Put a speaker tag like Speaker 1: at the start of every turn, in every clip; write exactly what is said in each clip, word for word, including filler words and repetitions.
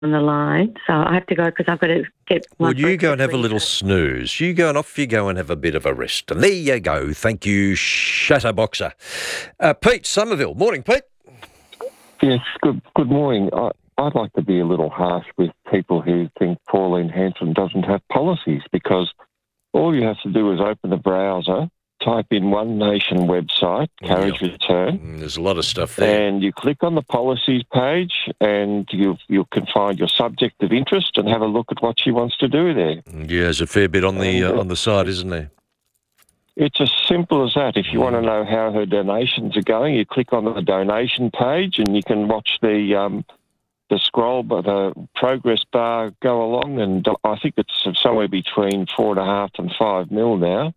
Speaker 1: on the line, so I have to go because I've got to get my...
Speaker 2: Well, you go and have a
Speaker 1: breakfast
Speaker 2: little
Speaker 1: ready.
Speaker 2: snooze. You go and off you go and have a bit of a rest. And there you go. Thank you, Shatterboxer. Uh, Pete Somerville. Morning, Pete.
Speaker 3: Yes, good good morning. I, I'd like to be a little harsh with people who think Pauline Hanson doesn't have policies, because all you have to do is open the browser, type in One Nation website, carriage
Speaker 2: Yep.
Speaker 3: return,
Speaker 2: Mm, There's a lot of stuff there.
Speaker 3: and you click on the policies page and you you can find your subject of interest and have a look at what she wants to do there.
Speaker 2: Yeah, there's a fair bit on the uh,
Speaker 3: And, uh,
Speaker 2: on the side, isn't there?
Speaker 3: It's as simple as that. If you want to know how her donations are going, you click on the donation page and you can watch the um, the scroll, but the progress bar go along, and I think it's somewhere between four and a half and five mil now,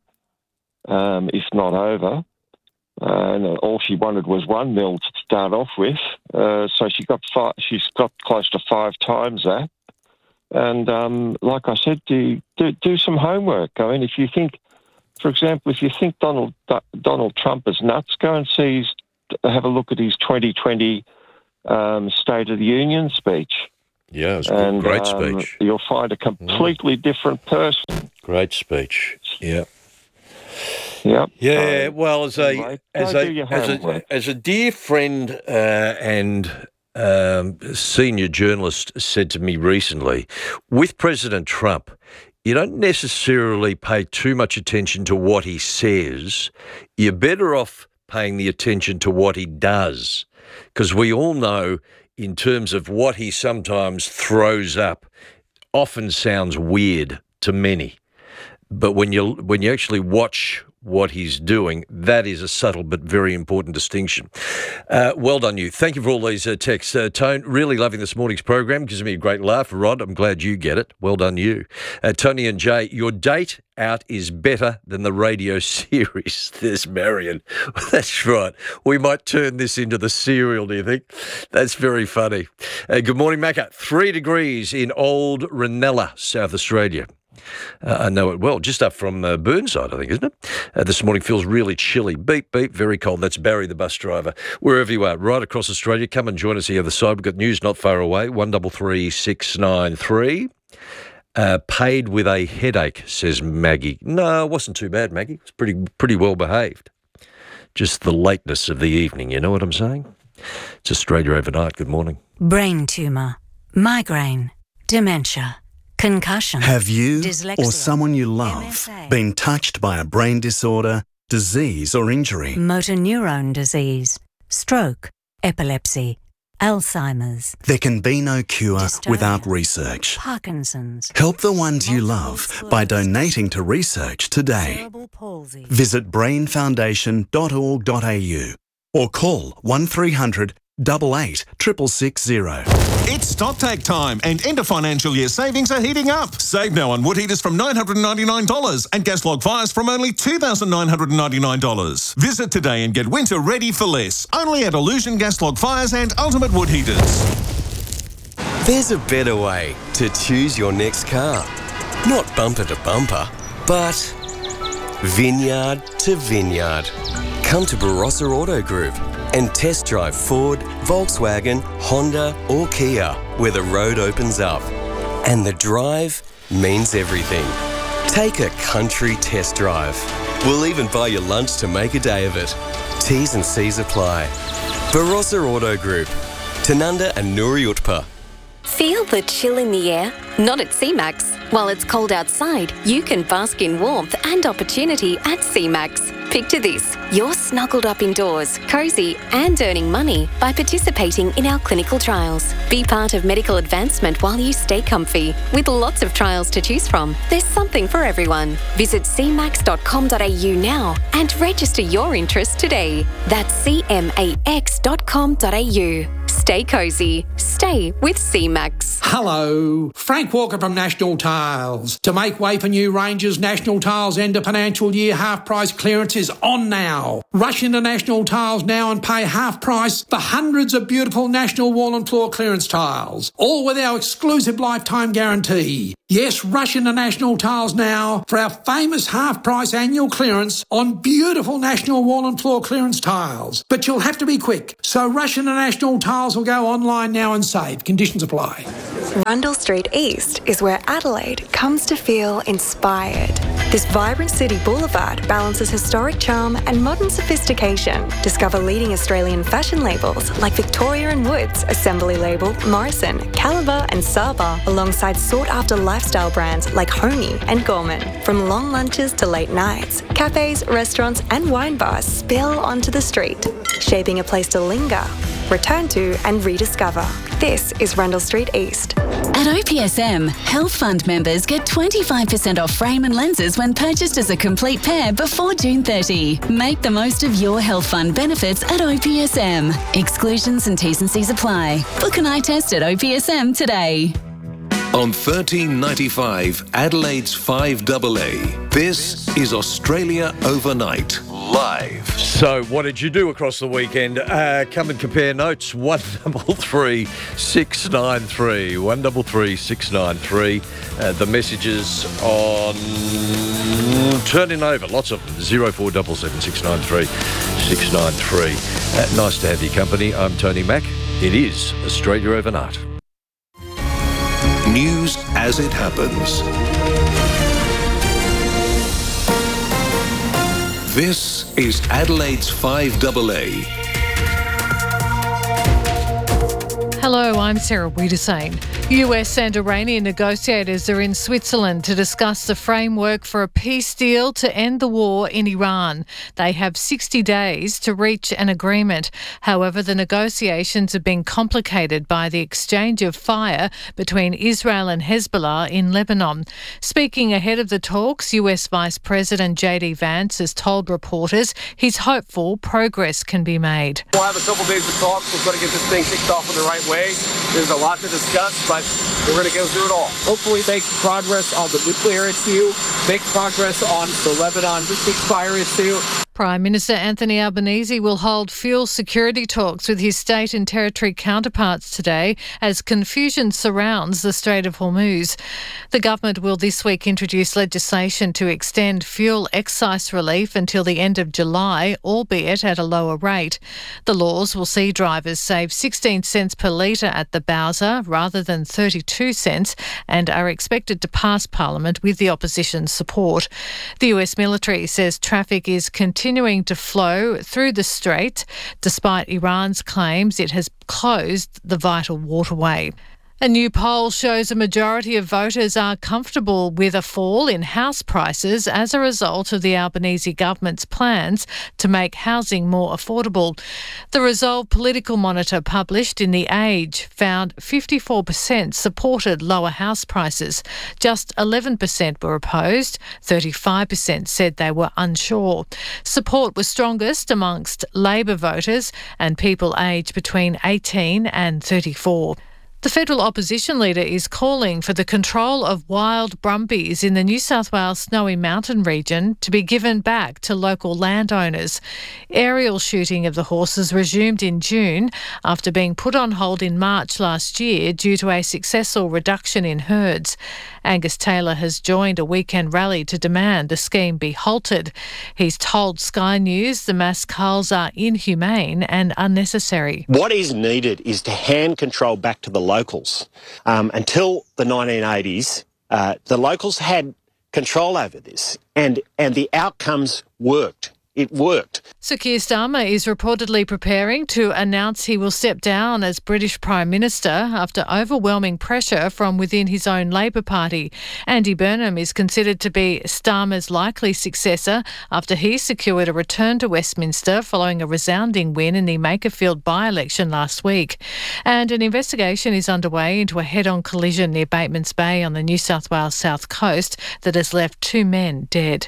Speaker 3: um, if not over. Uh, and all she wanted was one mil to start off with, uh, so she got five, she's got close to five times that. And um, like I said, do, do do some homework. I mean, if you think, for example, if you think Donald Donald Trump is nuts, go and see his, have a look at his twenty twenty um, State of the Union speech.
Speaker 2: Yeah, it was a
Speaker 3: And
Speaker 2: great
Speaker 3: um,
Speaker 2: speech.
Speaker 3: you'll find a completely different person.
Speaker 2: Great speech. Yeah.
Speaker 3: Yep.
Speaker 2: Yeah,
Speaker 3: So,
Speaker 2: well, as a
Speaker 3: anyway,
Speaker 2: as
Speaker 3: go
Speaker 2: a
Speaker 3: do your
Speaker 2: as a
Speaker 3: homework.
Speaker 2: as a dear friend uh, and um, senior journalist said to me recently, with President Trump, you don't necessarily pay too much attention to what he says. You're better off paying the attention to what he does, because we all know, in terms of what he sometimes throws up, often sounds weird to many. But when you when you actually watch what he's doing, that is a subtle but very important distinction. Uh, well done, you. Thank you for all these uh, texts. Uh, Tone, really loving this morning's program. Gives me a great laugh. Rod, I'm glad you get it. Well done, you. Uh, Tony and Jay, your date out is better than the radio series. There's Marion. That's right. We might turn this into the serial, do you think? That's very funny. Uh, good morning, Macca. Three degrees in Old Ranella, South Australia. Uh, I know it well, just up from uh, Burnside, I think, isn't it? Uh, this morning feels really chilly. Beep, beep, very cold. That's Barry, the bus driver. Wherever you are, right across Australia, come and join us the other side. We've got news not far away, one three three six nine three. Uh, paid with a headache, says Maggie. No, it wasn't too bad, Maggie. It was pretty, pretty well behaved. Just the lateness of the evening, you know what I'm saying? It's Australia Overnight. Good morning.
Speaker 4: Brain tumour, migraine, dementia, concussion.
Speaker 5: Have you
Speaker 4: dyslexia,
Speaker 5: or someone you
Speaker 4: M
Speaker 5: love
Speaker 4: S A,
Speaker 5: been touched by a brain disorder, disease or injury?
Speaker 4: motor neurone disease, stroke, epilepsy, Alzheimer's,
Speaker 5: There can be no cure
Speaker 4: Dystonia.
Speaker 5: without research.
Speaker 4: Parkinson's,
Speaker 5: Help the ones you love
Speaker 4: Multiple
Speaker 5: by
Speaker 4: sclerosis.
Speaker 5: donating to research today.
Speaker 4: cerebral palsy.
Speaker 5: Visit brain foundation dot org dot a u or call one three hundred eight eight six six zero.
Speaker 6: It's stock take time and end of financial year savings are heating up. Save now on wood heaters from nine hundred ninety-nine dollars and gas log fires from only two thousand nine hundred ninety-nine dollars. Visit today and get winter ready for less. Only at Illusion Gas Log Fires and Ultimate Wood Heaters.
Speaker 7: There's a better way to choose your next car. Not bumper to bumper, but vineyard to vineyard. Come to Barossa Auto Group and test drive Ford, Volkswagen, Honda or Kia, where the road opens up. And the drive means everything. Take a country test drive. We'll even buy you lunch to make a day of it. T's and C's apply. Barossa Auto Group, Tanunda and Nuri Utpa.
Speaker 8: Feel the chill in the air? Not at C MAX. While it's cold outside, you can bask in warmth and opportunity at C MAX. Picture this, you're snuggled up indoors, cosy and earning money by participating in our clinical trials. Be part of medical advancement while you stay comfy. With lots of trials to choose from, there's something for everyone. Visit c max dot com dot a u now and register your interest today. That's c max dot com dot a u. Stay cosy. Stay with C MAX.
Speaker 9: Hello, Frank Walker from National Tiles. To make way for new ranges, National Tiles end of financial year half price clearance is on now. Rush into National Tiles now and pay half price for hundreds of beautiful National wall and floor clearance tiles, all with our exclusive lifetime guarantee. Yes, rush into National Tiles now for our famous half-price annual clearance on beautiful National Wall and Floor clearance tiles. But you'll have to be quick, so rush into National Tiles or go online now and save. Conditions apply.
Speaker 10: Rundle Street East is where Adelaide comes to feel inspired. This vibrant city boulevard balances historic charm and modern sophistication. Discover leading Australian fashion labels like Victoria and Woods, Assembly Label, Morrison, Caliber and Saba, alongside sought-after lifestyle brands like Honey and Gorman. From long lunches to late nights, cafes, restaurants and wine bars spill onto the street, shaping a place to linger, return to and rediscover. This is Rundle Street East.
Speaker 11: At O P S M, Health Fund members get twenty-five percent off frame and lenses when purchased as a complete pair before June thirtieth. Make the most of your Health Fund benefits at O P S M. Exclusions and T's and C's apply. Book an eye test at O P S M today.
Speaker 12: On thirteen ninety-five, Adelaide's five A A. This is Australia Overnight, live.
Speaker 2: So, what did you do across the weekend? Uh, come and compare notes. One double three six nine three. One double three six nine three. Uh, the messages on turning over. Lots of them. Zero four double seven six nine three six nine three. Uh, nice to have your company. I'm Tony Mack. It is Australia Overnight.
Speaker 12: News as it happens. This is Adelaide's five A A.
Speaker 13: Hello, I'm Sarah Wiedersane. U S and Iranian negotiators are in Switzerland to discuss the framework for a peace deal to end the war in Iran. They have sixty days to reach an agreement. However, the negotiations have been complicated by the exchange of fire between Israel and Hezbollah in Lebanon. Speaking ahead of the talks, U S Vice President J D Vance has told reporters he's hopeful progress can be made.
Speaker 14: We'll have a couple days of talks. We're going to get this thing kicked off in the right way. There's a lot to discuss, but we're going to go through it all. Hopefully make progress on the nuclear issue, make progress on the Lebanon ceasefire issue.
Speaker 13: Prime Minister Anthony Albanese will hold fuel security talks with his state and territory counterparts today as confusion surrounds the Strait of Hormuz. The government will this week introduce legislation to extend fuel excise relief until the end of July, albeit at a lower rate. The laws will see drivers save sixteen cents per litre at the Bowser rather than thirty-two cents and are expected to pass Parliament with the opposition's support. The U S military says traffic is continuing continuing to flow through the strait, despite Iran's claims it has closed the vital waterway. A new poll shows a majority of voters are comfortable with a fall in house prices as a result of the Albanese government's plans to make housing more affordable. The Resolve Political Monitor published in The Age found fifty-four percent supported lower house prices. Just eleven percent were opposed. thirty-five percent said they were unsure. Support was strongest amongst Labor voters and people aged between eighteen and thirty-four. The federal opposition leader is calling for the control of wild brumbies in the New South Wales Snowy Mountain region to be given back to local landowners. Aerial shooting of the horses resumed in June after being put on hold in March last year due to a successful reduction in herds. Angus Taylor has joined a weekend rally to demand the scheme be halted. He's told Sky News the mass culls are inhumane and unnecessary.
Speaker 15: What is needed is to hand control back to the locals. Um, until the nineteen eighties, uh, the locals had control over this, and, and the outcomes worked. It worked.
Speaker 13: Sir Keir Starmer is reportedly preparing to announce he will step down as British Prime Minister after overwhelming pressure from within his own Labor Party. Andy Burnham is considered to be Starmer's likely successor after he secured a return to Westminster following a resounding win in the Makerfield by-election last week. And an investigation is underway into a head-on collision near Batemans Bay on the New South Wales south coast that has left two men dead.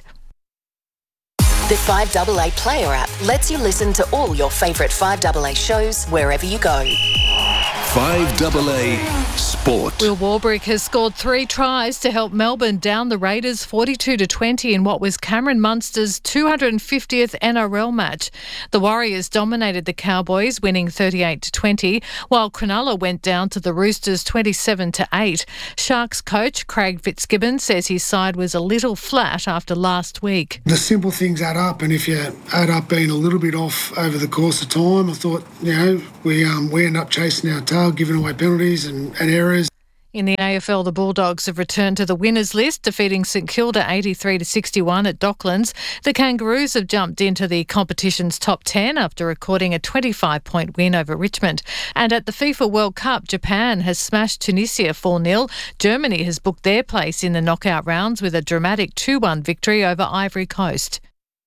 Speaker 16: The five A A Player app lets you listen to all your favourite five A A shows wherever you go.
Speaker 12: five A A Sport.
Speaker 13: Will Warbrick has scored three tries to help Melbourne down the Raiders forty-two to twenty in what was Cameron Munster's two hundred fiftieth N R L match. The Warriors dominated the Cowboys, winning thirty-eight to twenty, while Cronulla went down to the Roosters twenty-seven to eight. Sharks coach Craig Fitzgibbon says his side was a little flat after last week.
Speaker 17: The simple things add up, and if you add up being a little bit off over the course of time, I thought, you know, we um, we end up chasing our tail, giving away penalties and, and errors.
Speaker 13: In the A F L, the Bulldogs have returned to the winners list, defeating St Kilda eighty-three to sixty-one at Docklands. The Kangaroos have jumped into the competition's top ten after recording a twenty-five point win over Richmond. And at the FIFA World Cup, Japan has smashed Tunisia four nil. Germany has booked their place in the knockout rounds with a dramatic two one victory over Ivory Coast.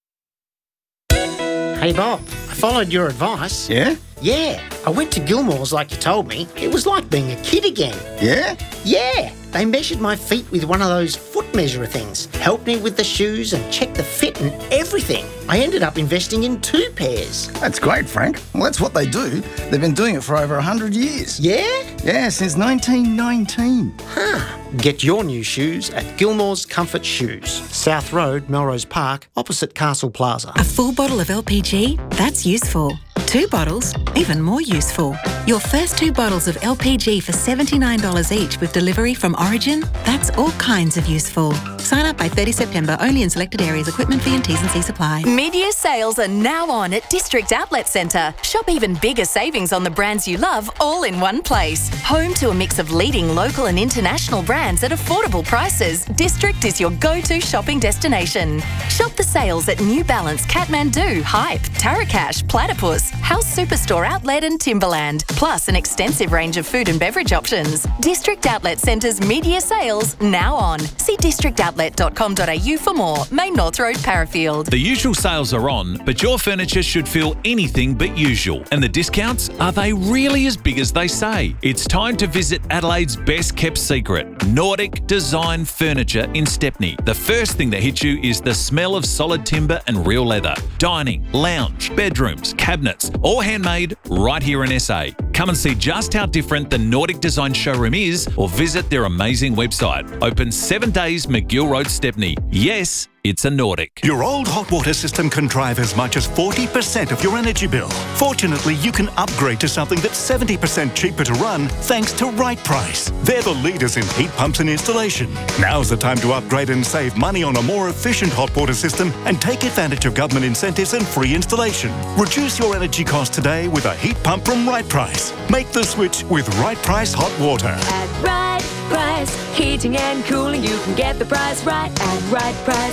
Speaker 18: Hey Bob, I followed your advice.
Speaker 19: Yeah?
Speaker 18: Yeah, I went to Gilmore's like you told me. It was like being a kid again.
Speaker 19: Yeah?
Speaker 18: Yeah, they measured my feet with one of those foot measurer things, helped me with the shoes and checked the fit and everything. I ended up investing in two pairs.
Speaker 19: That's great, Frank. Well, that's what they do. They've been doing it for over one hundred years.
Speaker 18: Yeah?
Speaker 19: Yeah, since nineteen nineteen.
Speaker 18: Huh. Get your new shoes at Gilmore's Comfort Shoes, South Road, Melrose Park, opposite Castle Plaza.
Speaker 20: A full bottle of L P G? That's useful. Two bottles? Even more useful. Your first two bottles of L P G for seventy-nine dollars each with delivery from Origin? That's all kinds of useful. Sign up by thirtieth September, only in selected areas. Equipment fee and T's and C's apply.
Speaker 16: Mid-year sales are now on at District Outlet Centre. Shop even bigger savings on the brands you love all in one place. Home to a mix of leading local and international brands at affordable prices, District is your go-to shopping destination. Shop the sales at New Balance, Kathmandu, Hype, Tarakash, Platypus, House Superstore Outlet and Timberland, plus an extensive range of food and beverage options. District Outlet Centre's mid-year sales now on. See district outlet dot com dot a u for more. Main North Road, Parafield.
Speaker 21: The usual sales are on, but your furniture should feel anything but usual. And the discounts, are they really as big as they say? It's time to visit Adelaide's best kept secret, Nordic Design Furniture in Stepney. The first thing that hits you is the smell of solid timber and real leather. Dining, lounge, bedrooms, cabinets, all handmade right here in S A. Come and see just how different the Nordic Design showroom is or visit their amazing website. Open seven days, McGill Road, Stepney. Yes, it's a Nordic.
Speaker 22: Your old hot water system can drive as much as forty percent of your energy bill. Fortunately, you can upgrade to something that's seventy percent cheaper to run thanks to Right Price. They're the leaders in heat pumps and installation. Now's the time to upgrade and save money on a more efficient hot water system and take advantage of government incentives and free installation. Reduce your energy costs today with a heat pump from Right Price. Make the switch with Right Price Hot Water.
Speaker 23: At Right Price, heating and cooling, you can get the price right at Right Price.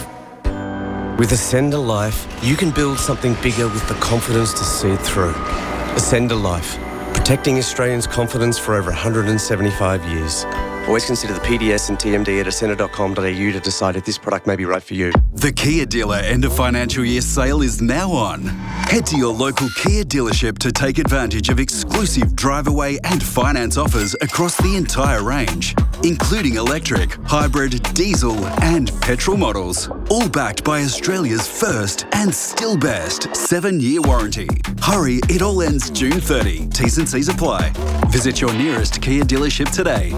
Speaker 7: With Ascender Life, you can build something bigger with the confidence to see it through. Ascender Life, protecting Australians' confidence for over one hundred seventy-five years. Always consider the P D S and T M D at ascender dot com dot a u to decide if this product may be right for you.
Speaker 24: The Kia Dealer End of Financial Year sale is now on. Head to your local Kia dealership to take advantage of exclusive drive-away and finance offers across the entire range, including electric, hybrid, diesel and petrol models. All backed by Australia's first and still best seven-year warranty. Hurry, it all ends June thirtieth. T's and C's apply. Visit your nearest Kia dealership today.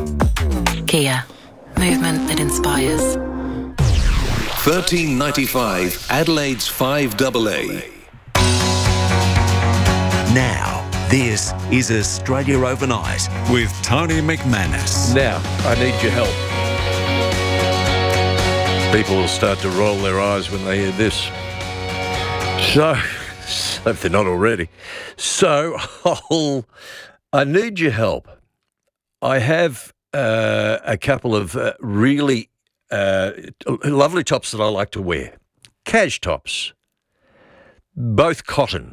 Speaker 20: Kia. Movement that inspires.
Speaker 12: thirteen ninety-five Adelaide's five double A.
Speaker 25: Now, this is Australia Overnight with Tony McManus.
Speaker 2: Now, I need your help. People will start to roll their eyes when they hear this. So, if they're not already. So, I'll, I need your help. I have uh, a couple of uh, really uh, lovely tops that I like to wear. Cash tops. Both cotton.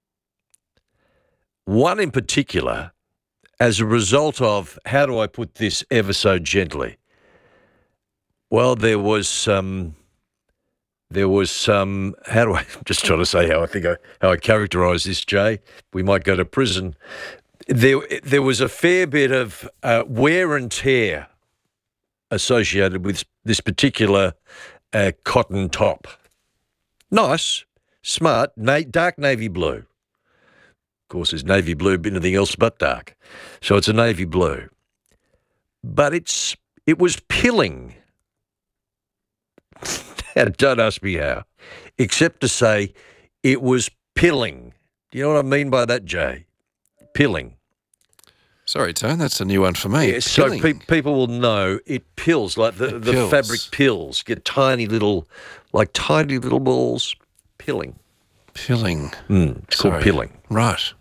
Speaker 2: One in particular, as a result of, how do I put this ever so gently? Well, there was some, there was some, how do I, I'm just trying to say how I think I, how I characterise this, Jay. We might go to prison. There, there was a fair bit of uh, wear and tear associated with this particular uh, cotton top. Nice, smart, na- dark navy blue. Of course, there's navy blue, but anything else but dark. So it's a navy blue. but it's it was pilling. Don't ask me how, except to say it was pilling. Do you know what I mean by that, Jay? Pilling.
Speaker 1: Sorry, Tone, that's a new one for me.
Speaker 2: Yeah, so pe- people will know it pills, like the,
Speaker 1: It
Speaker 2: the
Speaker 1: pills.
Speaker 2: fabric pills. Get tiny little, like tiny little balls, pilling.
Speaker 1: Pilling.
Speaker 2: Mm, it's called
Speaker 1: Sorry.
Speaker 2: pilling.
Speaker 1: Right.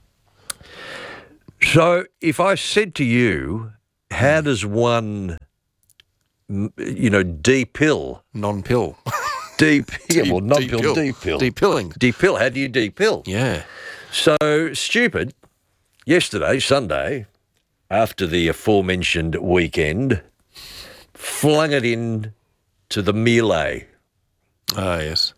Speaker 2: So if I said to you, how does one, m- you know, de-pill?
Speaker 1: Non-pill.
Speaker 2: De- yeah, well, non-pill,
Speaker 1: De-pill.
Speaker 2: de-pill.
Speaker 1: De-pilling.
Speaker 2: De-pill. How do you de-pill?
Speaker 1: Yeah.
Speaker 2: So, stupid, yesterday, Sunday, after the aforementioned weekend, flung it in to the melee.
Speaker 1: Ah, yes.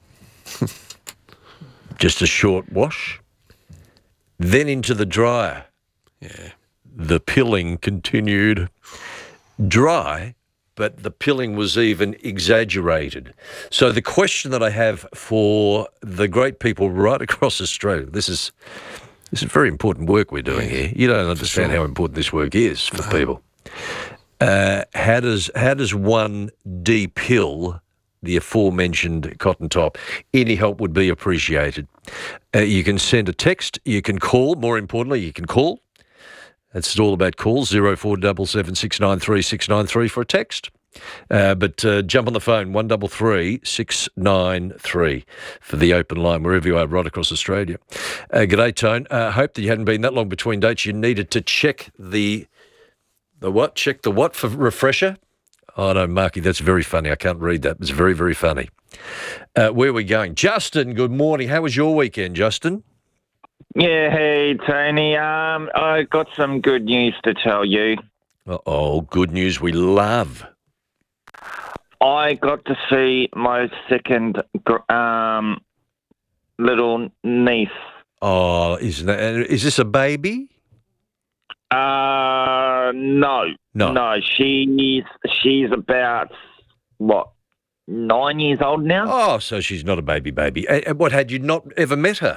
Speaker 2: Just a short wash, then into the dryer.
Speaker 1: Yeah.
Speaker 2: The pilling continued. Dry, but the pilling was even exaggerated. So the question that I have for the great people right across Australia, this is this is very important work we're doing here. You don't understand
Speaker 1: sure.
Speaker 2: how important this work is for people. Uh, how does how does one de-pill the aforementioned cotton top? Any help would be appreciated. Uh, you can send a text. You can call. More importantly, you can call. It's all about calls, zero four seven seven six nine three six nine three for a text. Uh, but uh, jump on the phone, one three three six nine three for the open line, wherever you are, right across Australia. Uh, g'day, Tone. I uh, hope that you hadn't been that long between dates. You needed to check the, the what? Check the what for refresher? Oh, no, Marky, that's very funny. I can't read that. It's very, very funny. Uh, where are we going? Justin, good morning. How was your weekend, Justin?
Speaker 3: Yeah, hey, Tony. Um, I got some good news to tell you.
Speaker 2: Uh-oh, good news we love.
Speaker 3: I got to see my second gr- um, little niece.
Speaker 2: Oh, isn't that, is this a baby?
Speaker 3: Uh, no.
Speaker 2: No.
Speaker 3: No, she's, she's about, what, nine years old now?
Speaker 2: Oh, so she's not a baby baby. And, and what, had you not ever met her?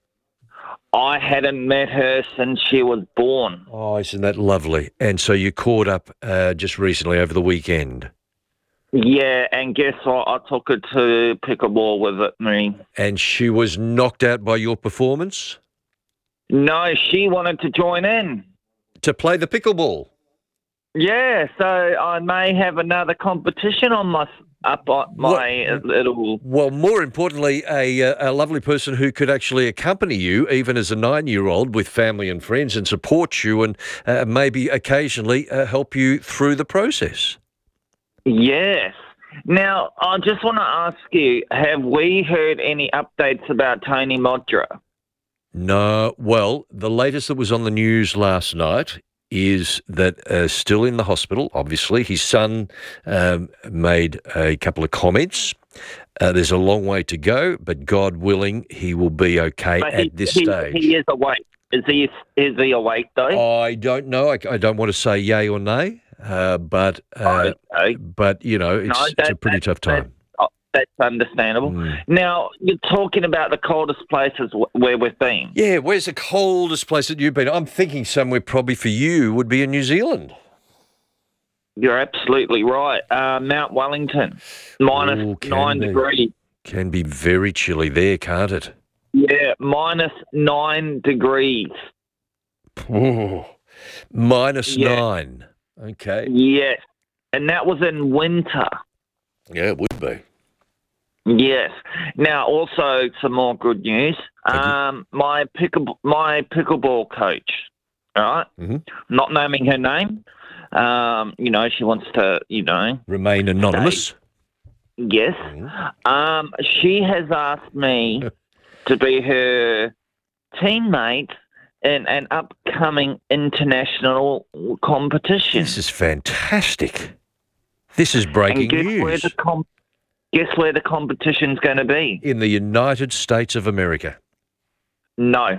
Speaker 3: I hadn't met her since she was born.
Speaker 2: Oh, isn't that lovely? And so you caught up uh, just recently over the weekend.
Speaker 3: Yeah, and guess what? I took her to pickleball with it, me.
Speaker 2: And she was knocked out by your performance?
Speaker 3: No, she wanted to join in.
Speaker 2: To play the pickleball?
Speaker 3: Yeah, so I may have another competition on my up on my
Speaker 2: What?
Speaker 3: little.
Speaker 2: Well, more importantly, a, uh, a lovely person who could actually accompany you, even as a nine-year-old, with family and friends, and support you, and uh, maybe occasionally uh, help you through the process.
Speaker 3: Yes. Now, I just want to ask you: have we heard any updates about Tony Modra?
Speaker 2: No. Well, the latest that was on the news last night is that uh, still in the hospital, obviously. His son um, made a couple of comments. Uh, there's a long way to go, but God willing, he will be okay
Speaker 3: But
Speaker 2: at
Speaker 3: he,
Speaker 2: this
Speaker 3: he,
Speaker 2: stage.
Speaker 3: he is awake. Is he? Is he awake though?
Speaker 2: I don't know. I, I don't want to say yay or nay, uh, but uh,
Speaker 3: Okay.
Speaker 2: but you know, it's,
Speaker 3: No,
Speaker 2: it's
Speaker 3: that-
Speaker 2: a pretty
Speaker 3: that-
Speaker 2: tough time.
Speaker 3: Oh, that's understandable.
Speaker 2: Mm.
Speaker 3: Now, you're talking about the coldest places w- where we've been.
Speaker 2: Yeah, where's the coldest place that you've been? I'm thinking somewhere probably for you would be in New Zealand.
Speaker 3: You're absolutely right. Uh, Mount Wellington, minus
Speaker 2: Ooh, can
Speaker 3: nine
Speaker 2: be.
Speaker 3: degrees.
Speaker 2: Can be very chilly there, can't it?
Speaker 3: Yeah, minus nine degrees.
Speaker 2: Ooh, minus
Speaker 3: Yeah.
Speaker 2: nine. Okay.
Speaker 3: Yes, and that was in winter.
Speaker 2: Yeah, it would be.
Speaker 3: Yes. Now, also some more good news. Um, my pickle, my pickleball coach. All right?
Speaker 2: Mm-hmm.
Speaker 3: Not naming her name. Um, you know, she wants to. You know,
Speaker 2: Remain anonymous.
Speaker 3: yes.
Speaker 2: Mm-hmm.
Speaker 3: Um, she has asked me to be her teammate in an upcoming international competition.
Speaker 2: This is fantastic. This is breaking
Speaker 3: and guess
Speaker 2: news.
Speaker 3: Where the com- guess where the competition's going to be?
Speaker 2: In the United States of America.
Speaker 3: No.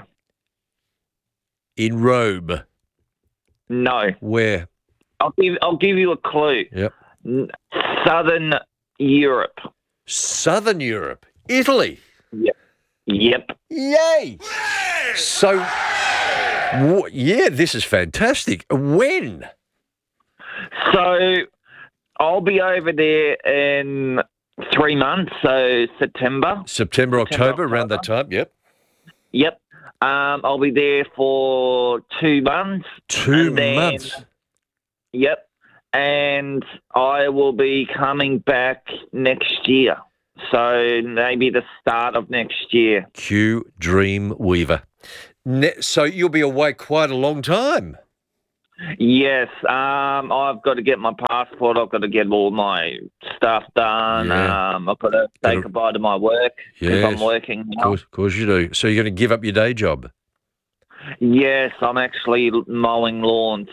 Speaker 2: In Rome.
Speaker 3: No.
Speaker 2: Where?
Speaker 3: I'll give I'll give you a clue.
Speaker 2: Yep.
Speaker 3: N- Southern Europe.
Speaker 2: Southern Europe. Italy.
Speaker 3: Yep. Yep.
Speaker 2: Yay! So, w- yeah, this is fantastic. When?
Speaker 3: So I'll be over there in three months, so September.
Speaker 2: September, October, around that time, yep.
Speaker 3: Yep. Um, I'll be there for two months.
Speaker 2: Two
Speaker 3: and then-
Speaker 2: months?
Speaker 3: Yep. And I will be coming back next year. So maybe the start of next year.
Speaker 2: Q Dream Weaver. Ne- so you'll be away quite a long time.
Speaker 3: Yes, um, I've got to get my passport. I've got to get all my stuff done.
Speaker 2: Yeah.
Speaker 3: Um, I've got to say
Speaker 2: Gotta-
Speaker 3: goodbye to my work because
Speaker 2: Yes.
Speaker 3: I'm working
Speaker 2: Of
Speaker 3: now.
Speaker 2: course, of course you do. So you're going to give up your day job?
Speaker 3: Yes, I'm actually mowing lawns.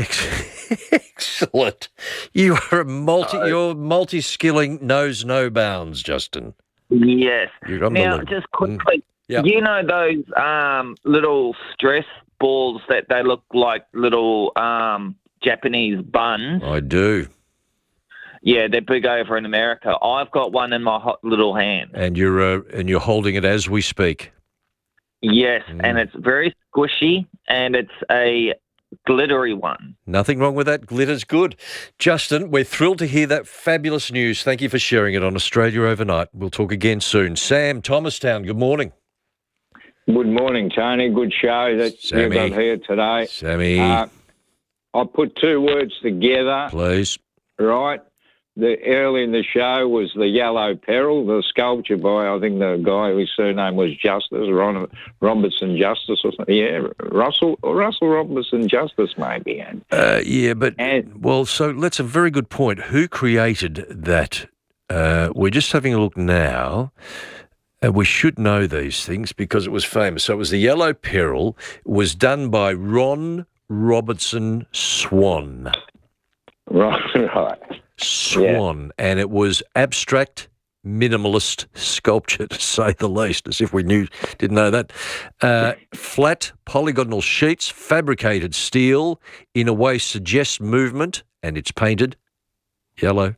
Speaker 2: Excellent. You are a multi. You're multi-skilling, knows no bounds, Justin.
Speaker 3: Yes.
Speaker 2: You're
Speaker 3: Now,
Speaker 2: unbelievable.
Speaker 3: just quickly,
Speaker 2: Yeah.
Speaker 3: you know those um, little stress balls that they look like little um, Japanese buns?
Speaker 2: I do.
Speaker 3: Yeah, they're big over in America. I've got one in my hot little hand.
Speaker 2: And you're uh, and you're holding it as we speak.
Speaker 3: Yes,
Speaker 2: Mm.
Speaker 3: and it's very squishy, and it's a glittery one.
Speaker 2: Nothing wrong with that. Glitter's good. Justin, we're thrilled to hear that fabulous news. Thank you for sharing it on Australia Overnight. We'll talk again soon. Sam, Thomastown, good morning.
Speaker 4: Good morning, Tony. Good show that
Speaker 2: Sammy.
Speaker 4: you've got here today.
Speaker 2: Sammy.
Speaker 4: Uh, I put two words together.
Speaker 2: Please.
Speaker 4: Right. The early in the show was the Yellow Peril, the sculpture by, I think the guy whose surname was Justice, Ron, Robertson Justice or something. Yeah, Russell Russell Robertson Justice maybe. And,
Speaker 2: Uh, yeah, but, well, so that's a very good point. Who created that? Uh, we're just having a look now. Uh, we should know these things because it was famous. So it was the Yellow Peril. It was done by Ron Robertson Swan.
Speaker 4: Right, right.
Speaker 2: Swan. Yeah. And it was abstract minimalist sculpture, to say the least, as if we knew, didn't know that. Uh, flat polygonal sheets, fabricated steel, in a way suggests movement, and it's painted yellow.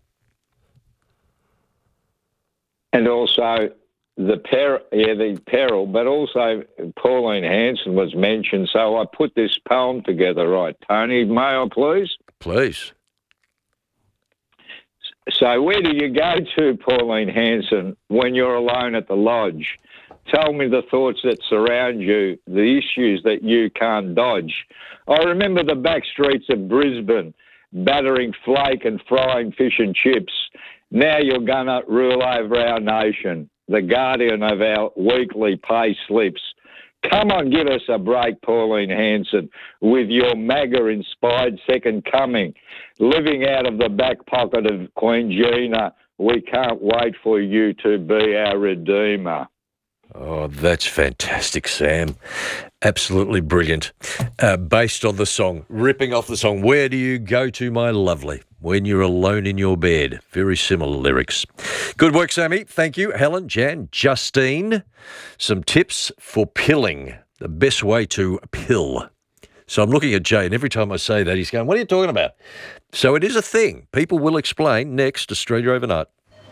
Speaker 4: And also the per yeah, the peril, but also Pauline Hanson was mentioned. So I put this poem together, right, Tony? May I please?
Speaker 2: Please.
Speaker 4: So where do you go to, Pauline Hanson, when you're alone at the lodge? Tell me the thoughts that surround you, the issues that you can't dodge. I remember the back streets of Brisbane, battering flake and frying fish and chips. Now you're going to rule over our nation, the guardian of our weekly pay slips. Come on, give us a break, Pauline Hanson, with your MAGA-inspired second coming. Living out of the back pocket of Queen Gina, we can't wait for you to be our redeemer.
Speaker 2: Oh, that's fantastic, Sam. Absolutely brilliant. Uh, based on the song, ripping off the song, Where Do You Go To, My Lovely, When You're Alone in Your Bed. Very similar lyrics. Good work, Sammy. Thank you. Helen, Jan, Justine. Some tips for pilling, the best way to pill. So I'm looking at Jay, and every time I say that, he's going, what are you talking about? So it is a thing. People will explain next, Australia Overnight.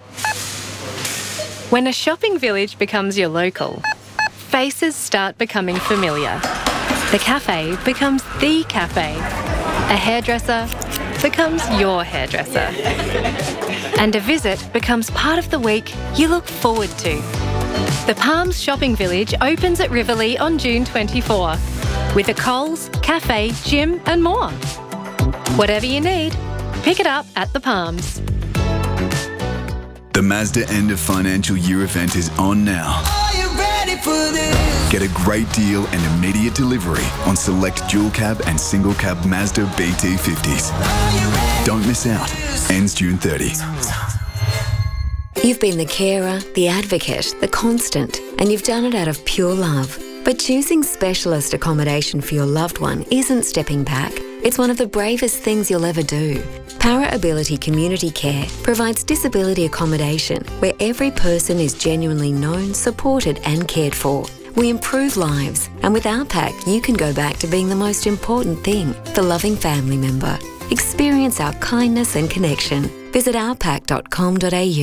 Speaker 5: When a shopping village becomes your local, faces start becoming familiar. The cafe becomes the cafe. A hairdresser becomes your hairdresser. And a visit becomes part of the week you look forward to. The Palms Shopping Village opens at Riverlea on June twenty-fourth with a Coles, cafe, gym and more. Whatever you need, pick it up at the Palms.
Speaker 24: The Mazda end of financial year event is on now.
Speaker 6: Are you ready for this?
Speaker 24: Get a great deal and immediate delivery on select dual cab and single cab Mazda B T fifties. Don't miss out. Ends June thirtieth.
Speaker 8: You've been the carer, the advocate, the constant, and you've done it out of pure love. But choosing specialist accommodation for your loved one isn't stepping back. It's one of the bravest things you'll ever do. Para Ability Community Care provides disability accommodation where every person is genuinely known, supported and cared for. We improve lives, and with our pack you can go back to being the most important thing, the loving family member. Experience our kindness and connection. Visit our pack dot com dot a u.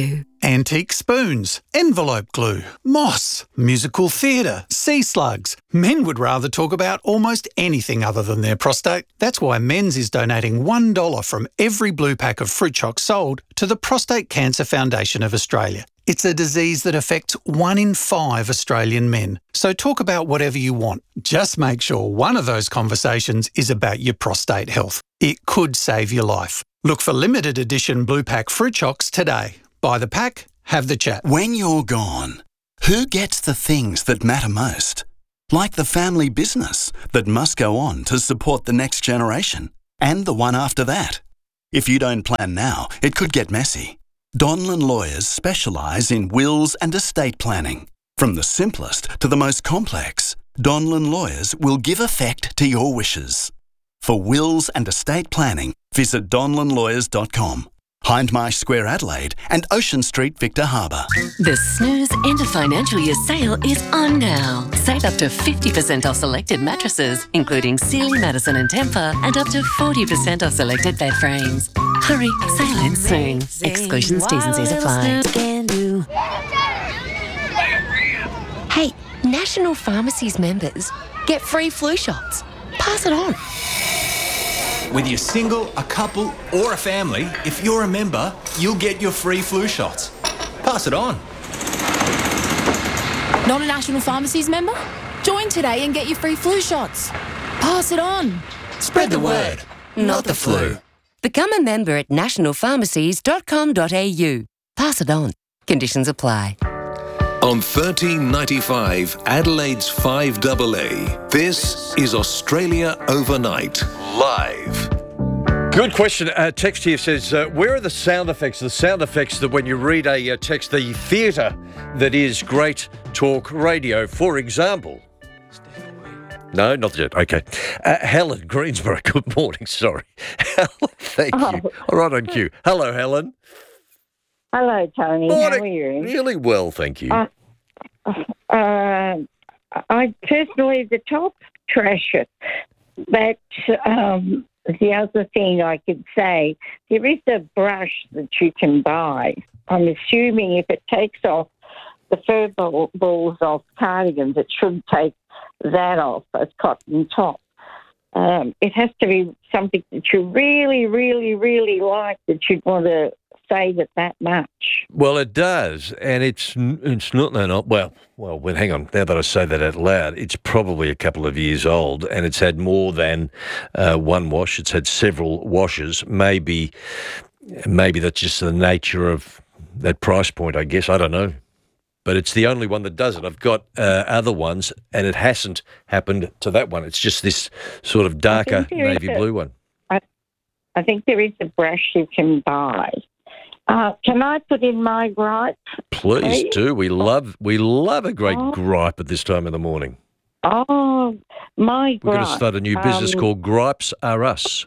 Speaker 9: Antique spoons, envelope glue, moss, musical theatre, sea slugs. Men would rather talk about almost anything other than their prostate. That's why Men's is donating one dollar from every blue pack of fruit chocs sold to the Prostate Cancer Foundation of Australia. It's a disease that affects one in five Australian men. So talk about whatever you want. Just make sure one of those conversations is about your prostate health. It could save your life. Look for limited edition blue pack fruit chocs today. Buy the pack, have the chat.
Speaker 24: When you're gone, who gets the things that matter most? Like the family business that must go on to support the next generation and the one after that. If you don't plan now, it could get messy. Donlan Lawyers specialise in wills and estate planning. From the simplest to the most complex, Donlan Lawyers will give effect to your wishes. For wills and estate planning, visit donlan lawyers dot com. Hindmarsh Square, Adelaide, and Ocean Street, Victor Harbour.
Speaker 10: The Snooze End of Financial Year sale is on now. Save up to fifty percent off selected mattresses, including Sealy, Madison and Tempur, and up to forty percent off selected bed frames. Hurry, sale ends soon. Exclusions, T's and C's apply.
Speaker 23: Hey, National Pharmacies members get free flu shots. Pass it on.
Speaker 11: Whether you're single, a couple, or a family, if you're a member, you'll get your free flu shots. Pass it on.
Speaker 14: Not a National Pharmacies member? Join today and get your free flu shots. Pass it on.
Speaker 11: Spread the word, not the flu.
Speaker 23: Become a member at national pharmacies dot com dot a u. Pass it on. Conditions apply.
Speaker 12: On thirteen ninety-five, Adelaide's five A A, this is Australia Overnight, live.
Speaker 2: Good question. Uh, text here says, uh, where are the sound effects? The sound effects that when you read a uh, text, the theatre that is Great Talk Radio, for example. No, not yet. Okay. Uh, Helen, Greensboro, good morning. Sorry. Helen, thank
Speaker 15: Oh.
Speaker 2: you. All right, on cue. Hello, Helen.
Speaker 15: Hello, Tony.
Speaker 2: Morning.
Speaker 15: How are you?
Speaker 2: Really well, thank you.
Speaker 15: Uh, uh, I personally, the top trash it. But um, the other thing I could say, there is a brush that you can buy. I'm assuming if it takes off the fur ball, balls off cardigans, it should take that off as cotton top. Um, it has to be something that you really, really, really like, that you'd want to save it that much.
Speaker 2: Well, it does, and it's it's not no not well. Well, well, hang on. Now that I say that out loud, it's probably a couple of years old, and it's had more than uh, one wash. It's had several washes. Maybe, maybe that's just the nature of that price point. I guess I don't know, but it's the only one that does it. I've got uh, other ones, and it hasn't happened to that one. It's just this sort of darker navy
Speaker 15: a-
Speaker 2: blue one.
Speaker 15: I, I think there is a brush you can buy. Uh, can I put in my gripe?
Speaker 2: Please,
Speaker 15: please?
Speaker 2: do. We love we love a great
Speaker 15: Oh.
Speaker 2: gripe at this time of the morning.
Speaker 15: Oh, my
Speaker 2: We're
Speaker 15: gripe.
Speaker 2: going to start a new business
Speaker 15: um,
Speaker 2: called Gripes Are Us.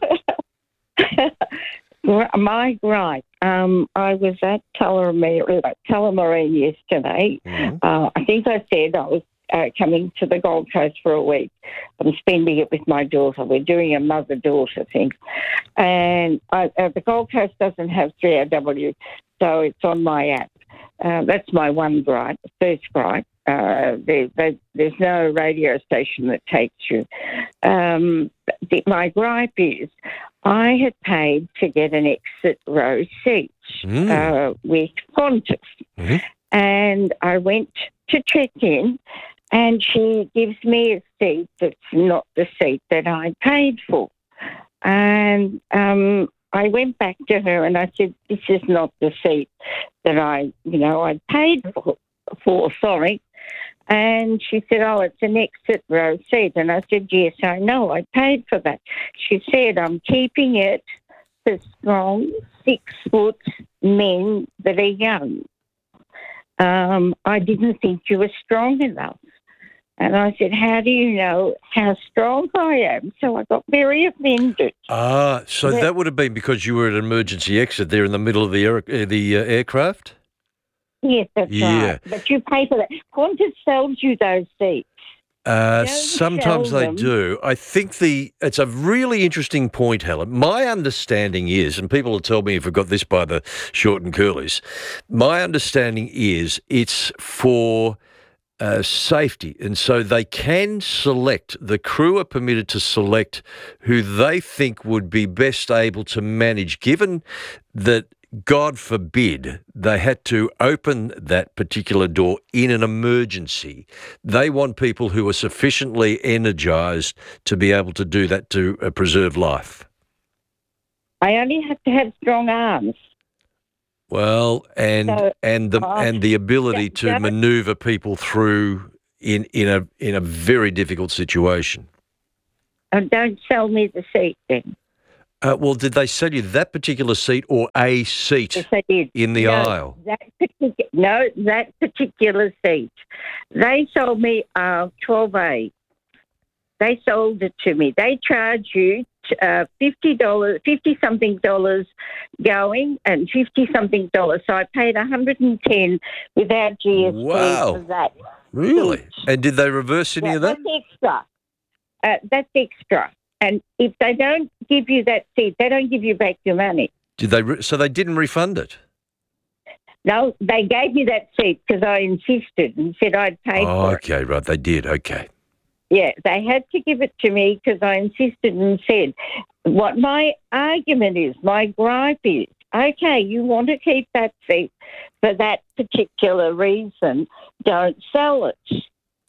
Speaker 15: My gripe. Um, I was at Tullamarine, Tullamarine yesterday.
Speaker 2: Mm-hmm.
Speaker 15: Uh, I think I said I was uh, coming to the Gold Coast for a week. I'm spending it with my daughter. We're doing a mother-daughter thing. And I, uh, the Gold Coast doesn't have three R W, so it's on my app. Uh, that's my one gripe, first gripe. Uh, there, there, there's no radio station that takes you. Um, the, my gripe is I had paid to get an exit row seat
Speaker 2: Mm.
Speaker 15: uh, with Qantas.
Speaker 2: Mm-hmm.
Speaker 15: And I went to check in, and she gives me a seat that's not the seat that I paid for. And um, I went back to her and I said, this is not the seat that I, you know, I paid for, for sorry. And she said, oh, it's an exit row seat. And I said, yes, I know, I paid for that. She said, I'm keeping it for strong, six-foot men that are young. Um, I didn't think you were strong enough. And I said, how do you know how strong I am? So I got very offended.
Speaker 2: Ah, so
Speaker 15: But-
Speaker 2: that would have been because you were at an emergency exit there in the middle of the air, uh, the uh, aircraft?
Speaker 15: Yes, that's
Speaker 2: Yeah.
Speaker 15: right. But you pay for that. Qantas sells you those seats.
Speaker 2: Uh,
Speaker 15: Don't
Speaker 2: sometimes
Speaker 15: sell
Speaker 2: they
Speaker 15: them.
Speaker 2: do. I think the it's a really interesting point, Helen. My understanding is, and people will tell me if I've got this by the short and curlies, my understanding is it's for uh, safety. And so they can select, the crew are permitted to select who they think would be best able to manage, given that, God forbid, they had to open that particular door in an emergency. They want people who are sufficiently energised to be able to do that to uh, preserve life.
Speaker 15: I only have to have strong arms.
Speaker 2: Well, and
Speaker 15: So,
Speaker 2: and the
Speaker 15: uh,
Speaker 2: and the ability
Speaker 15: yeah,
Speaker 2: to
Speaker 15: yeah.
Speaker 2: manoeuvre people through in in a in a very difficult situation.
Speaker 15: And don't sell me the seat then.
Speaker 2: Uh, well, did they sell you that particular seat or a seat
Speaker 15: Yes, they did.
Speaker 2: in the
Speaker 15: no,
Speaker 2: aisle?
Speaker 15: That particular, no, that particular seat. They sold me uh, twelve A. They sold it to me. They charge you uh, fifty dollars, fifty something dollars going, and fifty something dollars. So I paid one hundred and ten without G S T
Speaker 2: Wow.
Speaker 15: for that.
Speaker 2: Really? And did they reverse any
Speaker 15: Yeah,
Speaker 2: of that?
Speaker 15: that's extra. Uh, that's extra. And if they don't give you that seat, they don't give you back your money.
Speaker 2: Did they? Re- so they didn't refund it.
Speaker 15: No, they gave me that seat because I insisted and said I'd pay
Speaker 2: Oh,
Speaker 15: for it.
Speaker 2: okay, right. They did. Okay.
Speaker 15: Yeah, they had to give it to me because I insisted and said what my argument is, my gripe is, okay, you want to keep that seat for that particular reason, don't sell it.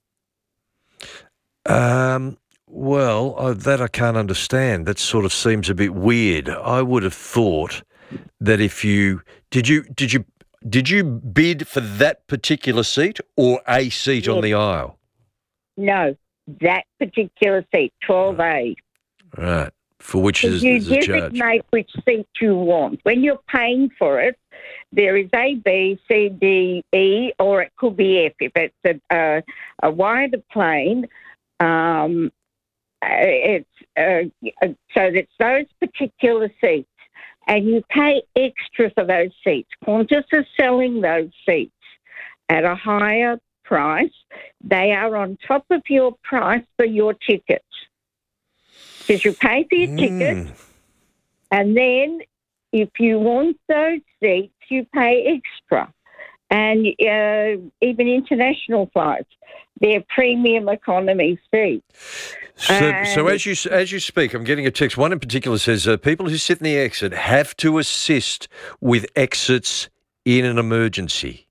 Speaker 2: Um. Well, uh, that I can't understand. That sort of seems a bit weird. I would have thought that if you did you did you did you bid for that particular seat or a seat on
Speaker 15: Yes.
Speaker 2: the aisle?
Speaker 15: No, that particular seat, twelve A.
Speaker 2: Right. For which is,
Speaker 15: You
Speaker 2: is a charge.
Speaker 15: designate which seat you want. When you're paying for it, there is A, B, C, D, E, or it could be F. If it's a, a, a wider plane, um, it's uh, so that's those particular seats, and you pay extra for those seats. Qantas is selling those seats at a higher price. They are on top of your price for your ticket. Because you pay for your ticket, and then if you want those seats, you pay extra. And uh, even international flights, they're premium economy seats.
Speaker 2: So, so
Speaker 15: And-
Speaker 2: as you as you speak, I'm getting a text. One in particular says uh, people who sit in the exit have to assist with exits in an emergency,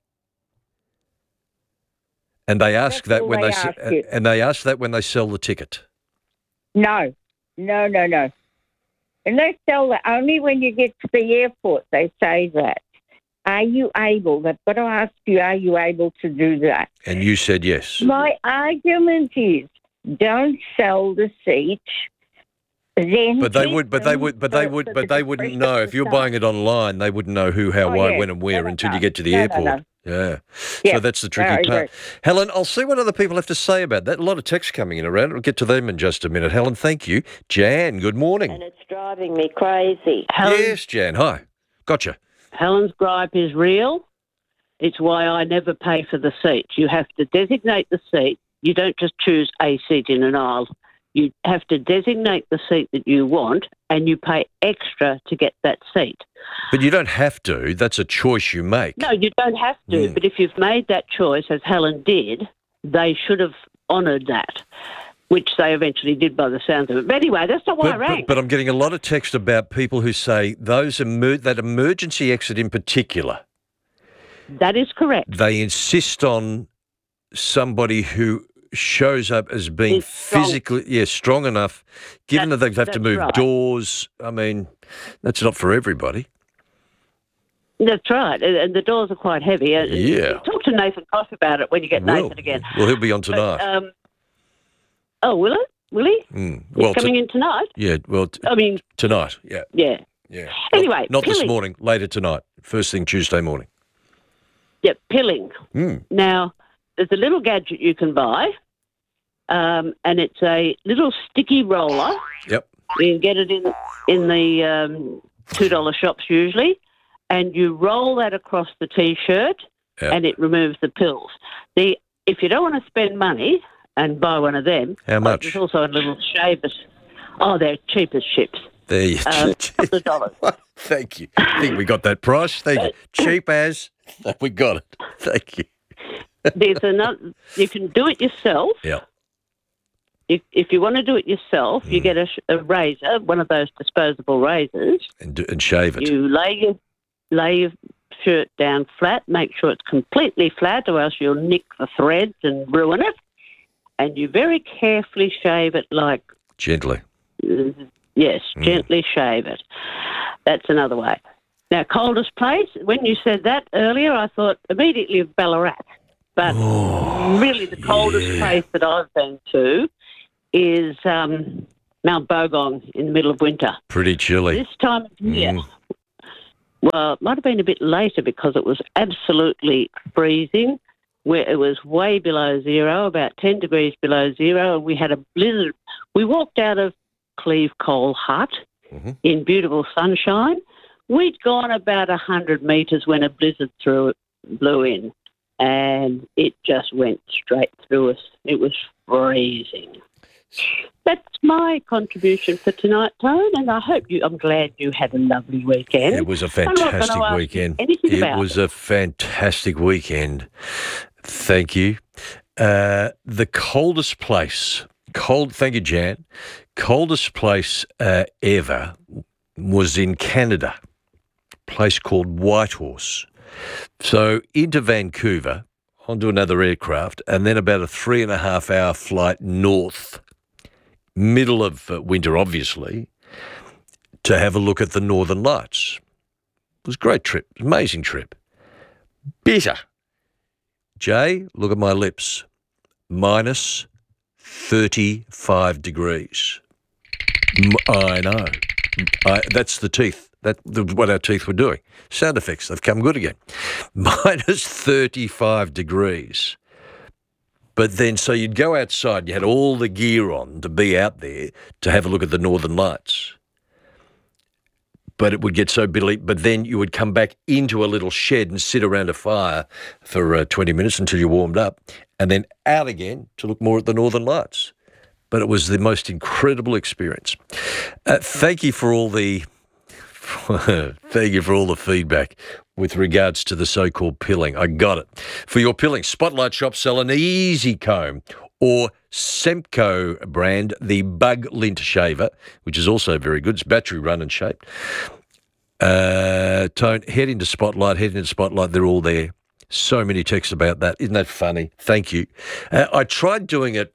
Speaker 2: and they ask
Speaker 15: That's
Speaker 2: that
Speaker 15: all
Speaker 2: when
Speaker 15: they
Speaker 2: they, s-
Speaker 15: ask you.
Speaker 2: and they ask that when they sell the ticket.
Speaker 15: No, no, no, no. And they sell that only when you get to the airport, they say that. Are you able? They've got to ask you, are you able to do that?
Speaker 2: And you said yes.
Speaker 15: My argument is don't sell the seat. Then
Speaker 2: But they
Speaker 15: keep
Speaker 2: would, but they
Speaker 15: them
Speaker 2: would, but they
Speaker 15: for-
Speaker 2: would,
Speaker 15: for
Speaker 2: but
Speaker 15: the
Speaker 2: they wouldn't
Speaker 15: depression
Speaker 2: know if you're
Speaker 15: stuff.
Speaker 2: buying it online. They wouldn't know who, how,
Speaker 15: Oh,
Speaker 2: why,
Speaker 15: yeah.
Speaker 2: when, and where
Speaker 15: No, no,
Speaker 2: until
Speaker 15: no.
Speaker 2: you get to the
Speaker 15: No, no,
Speaker 2: airport.
Speaker 15: no.
Speaker 2: Yeah.
Speaker 15: Yeah.
Speaker 2: So that's the tricky
Speaker 15: No, I
Speaker 2: part.
Speaker 15: agree.
Speaker 2: Helen, I'll see what other people have to say about that. A lot of texts coming in around. We'll get to them in just a minute. Helen, thank you. Jan, good morning.
Speaker 13: And it's driving me crazy.
Speaker 2: Yes, Jan. Hi. Gotcha.
Speaker 13: Helen's gripe is real. It's why I never pay for the seat. You have to designate the seat. You don't just choose a seat in an aisle. You have to designate the seat that you want, and you pay extra to get that seat.
Speaker 2: But you don't have to. That's a choice you make.
Speaker 13: No, you don't have to.
Speaker 2: Mm.
Speaker 13: But if you've made that choice, as Helen did, they should have honoured that, which they eventually did by the sounds of it. But anyway, that's not why I
Speaker 2: But,
Speaker 13: rang.
Speaker 2: but, but I'm getting a lot of text about people who say those emer- that emergency exit in particular,
Speaker 13: That is correct.
Speaker 2: they insist on somebody who shows up as being
Speaker 13: Is strong.
Speaker 2: physically, yeah, strong enough, given
Speaker 13: That's-
Speaker 2: that they have to
Speaker 13: that's
Speaker 2: move
Speaker 13: right.
Speaker 2: doors. I mean, that's not for everybody.
Speaker 13: That's right. And and the doors are quite heavy. Uh,
Speaker 2: Yeah.
Speaker 13: Talk to Nathan Koss about it when you get
Speaker 2: Will.
Speaker 13: Nathan again.
Speaker 2: Well, he'll be on
Speaker 13: But,
Speaker 2: tonight.
Speaker 13: um, oh, will it? Will he?
Speaker 2: Mm.
Speaker 13: He's
Speaker 2: Well,
Speaker 13: coming
Speaker 2: t-
Speaker 13: in tonight?
Speaker 2: yeah, well, t-
Speaker 13: I mean,
Speaker 2: tonight, yeah.
Speaker 13: yeah.
Speaker 2: Yeah.
Speaker 13: Anyway,
Speaker 2: Not this
Speaker 13: pilling.
Speaker 2: morning, later tonight, first thing Tuesday morning.
Speaker 13: Yeah, pilling.
Speaker 2: Mm.
Speaker 13: Now, there's a little gadget you can buy, um, and it's a little sticky roller.
Speaker 2: Yep.
Speaker 13: You can get it in in the um, two dollar shops usually, and you roll that across the T-shirt,
Speaker 2: Yep.
Speaker 13: and it removes the pills. The if you don't want to spend money, and buy one of them.
Speaker 2: How much?
Speaker 13: There's also a little shaver. Oh, they're cheap as chips.
Speaker 2: There you
Speaker 13: Um, couple of dollars.
Speaker 2: Thank you. I think we got that price. Thank you. Cheap as. We got it. Thank you.
Speaker 13: There's another. You can do it yourself.
Speaker 2: Yeah.
Speaker 13: If, if you want to do it yourself, you get a, sh- a razor, one of those disposable razors.
Speaker 2: And, do, and shave it.
Speaker 13: You lay your lay your shirt down flat. Make sure it's completely flat, or else you'll nick the threads and ruin it. And you very carefully shave it, like
Speaker 2: Gently.
Speaker 13: uh, yes, gently shave it. That's another way. Now, coldest place. When you said that earlier, I thought immediately of Ballarat. But really, the coldest place that I've been to is um, Mount Bogong in the middle of winter.
Speaker 2: Pretty chilly.
Speaker 13: This time of year, well, it might have been a bit later because it was absolutely freezing, where it was way below zero, about ten degrees below zero, and we had a blizzard. We walked out of Cleve Coal Hut in beautiful sunshine. We'd gone about one hundred metres when a blizzard threw, blew in, and it just went straight through us. It was freezing. That's my contribution for tonight, Tone, and I hope you, I'm glad you had a lovely weekend.
Speaker 2: It was a
Speaker 13: I'm not gonna
Speaker 2: fantastic
Speaker 13: ask you
Speaker 2: weekend.
Speaker 13: anything
Speaker 2: It
Speaker 13: about
Speaker 2: was a fantastic weekend. Thank you. Uh, the coldest place, cold. Thank you, Jan. Coldest place uh, ever was in Canada, a place called Whitehorse. So into Vancouver, onto another aircraft, and then about a three and a half hour flight north, middle of uh, winter, obviously, to have a look at the Northern Lights. It was a great trip, amazing trip. Bitter. Jay, look at my lips. Minus thirty-five degrees. M- I know. I, that's the teeth. That's what our teeth were doing. Sound effects, they've come good again. Minus thirty-five degrees. But then, so you'd go outside, you had all the gear on to be out there to have a look at the Northern Lights. But it would get so bitterly, but then you would come back into a little shed and sit around a fire for uh, twenty minutes until you warmed up, and then out again to look more at the Northern Lights. But it was the most incredible experience. Uh, thank you for all the thank you for all the feedback with regards to the so-called pilling. I got it. For your pilling, Spotlight Shop sell an Easy Comb or Semco brand, the Bug Lint Shaver, which is also very good. It's battery run and shaped. Uh, Tone, head into Spotlight, head into Spotlight. They're all there. So many texts about that. Isn't that funny? Thank you. Uh, I tried doing it.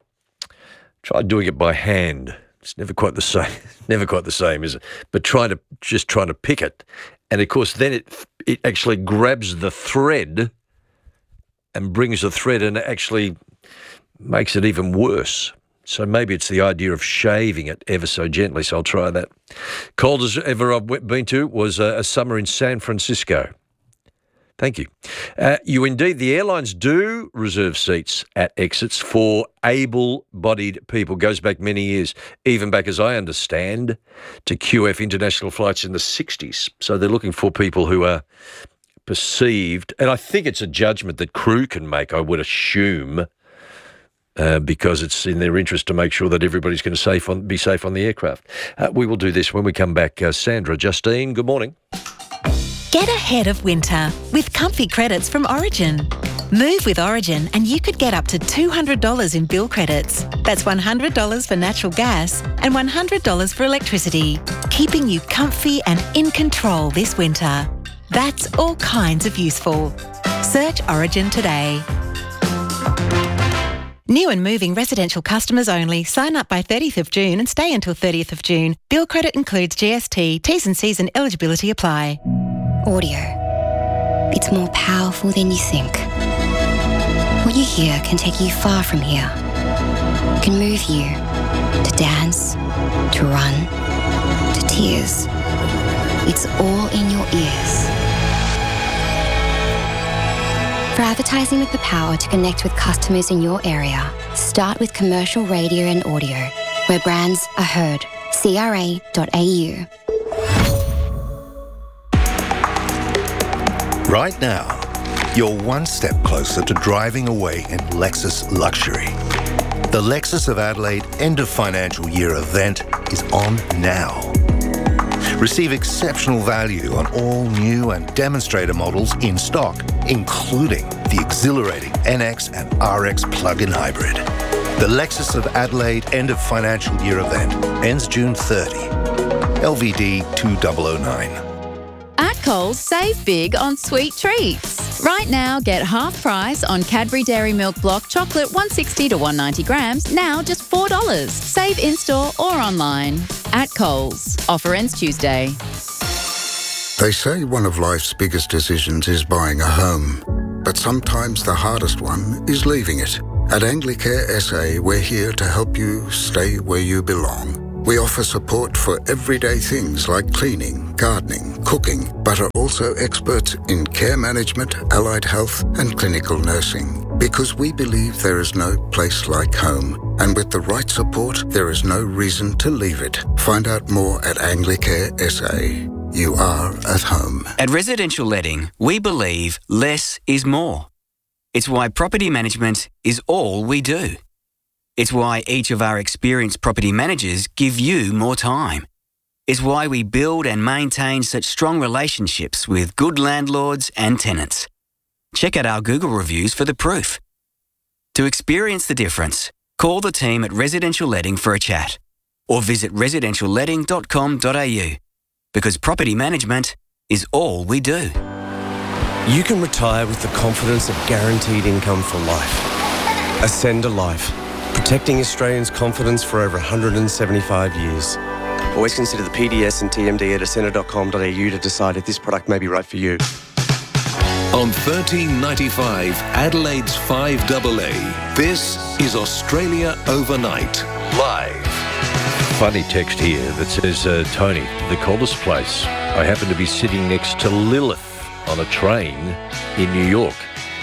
Speaker 2: Tried doing it by hand. It's never quite the same. Never quite the same, is it? But trying to just trying to pick it, and of course, then it it actually grabs the thread and brings the thread, and actually makes it even worse. So maybe it's the idea of shaving it ever so gently. So I'll try that. Coldest ever I've been to was a, a summer in San Francisco. Thank you. Uh, you indeed, the airlines do reserve seats at exits for able-bodied people. Goes back many years, even back, as I understand, to Q F international flights in the sixties. So they're looking for people who are perceived, and I think it's a judgment that crew can make, I would assume, uh, because it's in their interest to make sure that everybody's going to safe on, be safe on the aircraft. Uh, we will do this when we come back. Uh, Sandra, Justine, good morning.
Speaker 20: Get ahead of winter with comfy credits from Origin. Move with Origin and you could get up to two hundred dollars in bill credits. That's one hundred dollars for natural gas and one hundred dollars for electricity, keeping you comfy and in control this winter. That's all kinds of useful. Search Origin today. New and moving residential customers only. Sign up by thirtieth of June and stay until thirtieth of June. Bill credit includes G S T, T's and C's and eligibility apply.
Speaker 16: Audio. It's more powerful than you think. What you hear can take you far from here. It can move you to dance, to run, to tears. It's all in your ears. For advertising with the power to connect with customers in your area, start with commercial radio and audio, where brands are heard. C R A dot A U.
Speaker 17: Right now, you're one step closer to driving away in Lexus luxury. The Lexus of Adelaide end of financial year event is on now. Receive exceptional value on all new and demonstrator models in stock, including the exhilarating N X and R X plug-in hybrid. The Lexus of Adelaide end of financial year event ends June thirtieth. L V D two thousand nine.
Speaker 18: At Coles, save big on sweet treats. Right now, get half price on Cadbury Dairy Milk Block Chocolate one sixty to one ninety grams, now just four dollars. Save in-store or online. At Coles. Offer ends Tuesday.
Speaker 19: They say one of life's biggest decisions is buying a home. But sometimes the hardest one is leaving it. At Anglicare S A, we're here to help you stay where you belong. We offer support for everyday things like cleaning, gardening, cooking, but are also experts in care management, allied health, and clinical nursing. Because we believe there is no place like home. And with the right support, there is no reason to leave it. Find out more at Anglicare S A. You are at home.
Speaker 21: At Residential Letting, we believe less is more. It's why property management is all we do. It's why each of our experienced property managers give you more time. It's why we build and maintain such strong relationships with good landlords and tenants. Check out our Google reviews for the proof. To experience the difference, call the team at Residential Letting for a chat or visit residential letting dot com dot a u because property management is all we do.
Speaker 7: You can retire with the confidence of guaranteed income for life. Ascend a Life. Protecting Australians' confidence for over one hundred seventy-five years. Always consider the P D S and T M D at ascender dot com dot a u to decide if this product may be right for you.
Speaker 12: On thirteen ninety-five, Adelaide's five A A, this is Australia Overnight, live.
Speaker 2: Funny text here that says, uh, Tony, the coldest place. I happen to be sitting next to Lilith on a train in New York.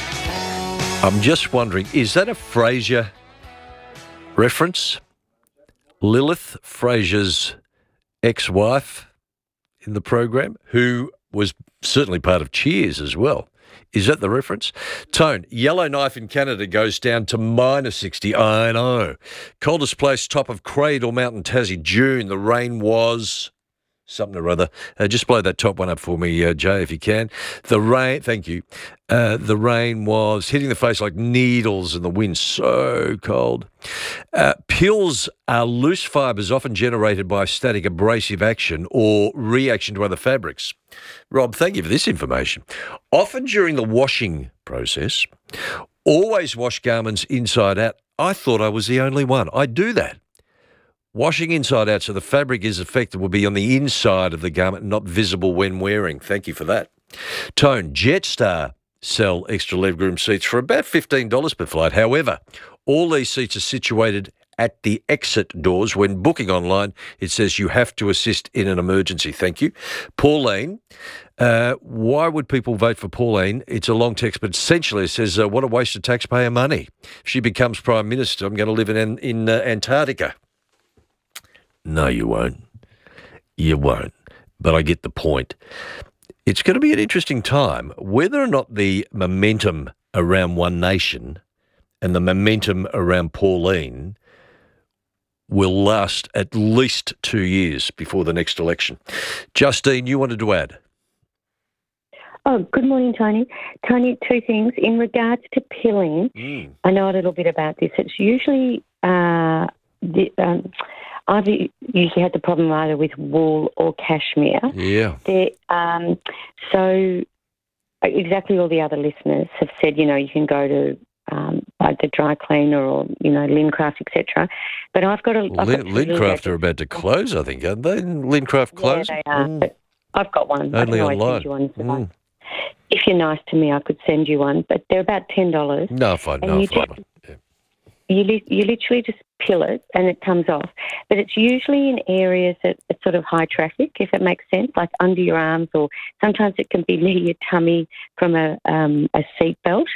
Speaker 2: I'm just wondering, is that a Frasier reference? Lilith, Frasier's ex-wife in the program, who was certainly part of Cheers as well. Is that the reference? Tone, Yellowknife in Canada goes down to minus sixty. I know. Coldest place, top of Cradle Mountain, Tassie, June. The rain was something or other. Uh, just blow that top one up for me, uh, Jay, if you can. The rain, thank you. Uh, the rain was hitting the face like needles and the wind so cold. Uh, pills are loose fibres often generated by static abrasive action or reaction to other fabrics. Rob, thank you for this information. Often during the washing process, always wash garments inside out. I thought I was the only one. I do that. Washing inside out so the fabric is effective will be on the inside of the garment, not visible when wearing. Thank you for that. Tone, Jetstar sell extra legroom seats for about fifteen dollars per flight. However, all these seats are situated at the exit doors. When booking online, it says you have to assist in an emergency. Thank you. Pauline, uh, why would people vote for Pauline? It's a long text, but essentially it says, uh, what a waste of taxpayer money. If she becomes Prime Minister, I'm going to live in, in uh, Antarctica. No, you won't. You won't. But I get the point. It's going to be an interesting time. Whether or not the momentum around One Nation and the momentum around Pauline will last at least two years before the next election. Justine, you wanted to add?
Speaker 15: Oh, good morning, Tony. Tony, two things. In regards to pilling,
Speaker 2: mm.
Speaker 15: I know a little bit about this. It's usually... Uh, the, um, I've usually had the problem either with wool or cashmere.
Speaker 2: Yeah.
Speaker 15: Um, so exactly all the other listeners have said, you know, you can go to um, like the dry cleaner or, you know, Lincraft, et cetera. But I've got a... I've
Speaker 2: Lin-
Speaker 15: got
Speaker 2: Lincraft are about to close, I think, aren't they? Lincraft close?
Speaker 15: Yeah, they are. Mm. But I've got one.
Speaker 2: Only
Speaker 15: I don't know,
Speaker 2: online.
Speaker 15: I send you one, so
Speaker 2: Mm.
Speaker 15: if you're nice to me, I could send you one. But they're about ten dollars.
Speaker 2: No, fine.
Speaker 15: And
Speaker 2: No,
Speaker 15: you
Speaker 2: fine.
Speaker 15: just- You, li- you literally just peel it and it comes off. But it's usually in areas that it's sort of high traffic, if it makes sense, like under your arms, or sometimes it can be near your tummy from a um, a seat belt.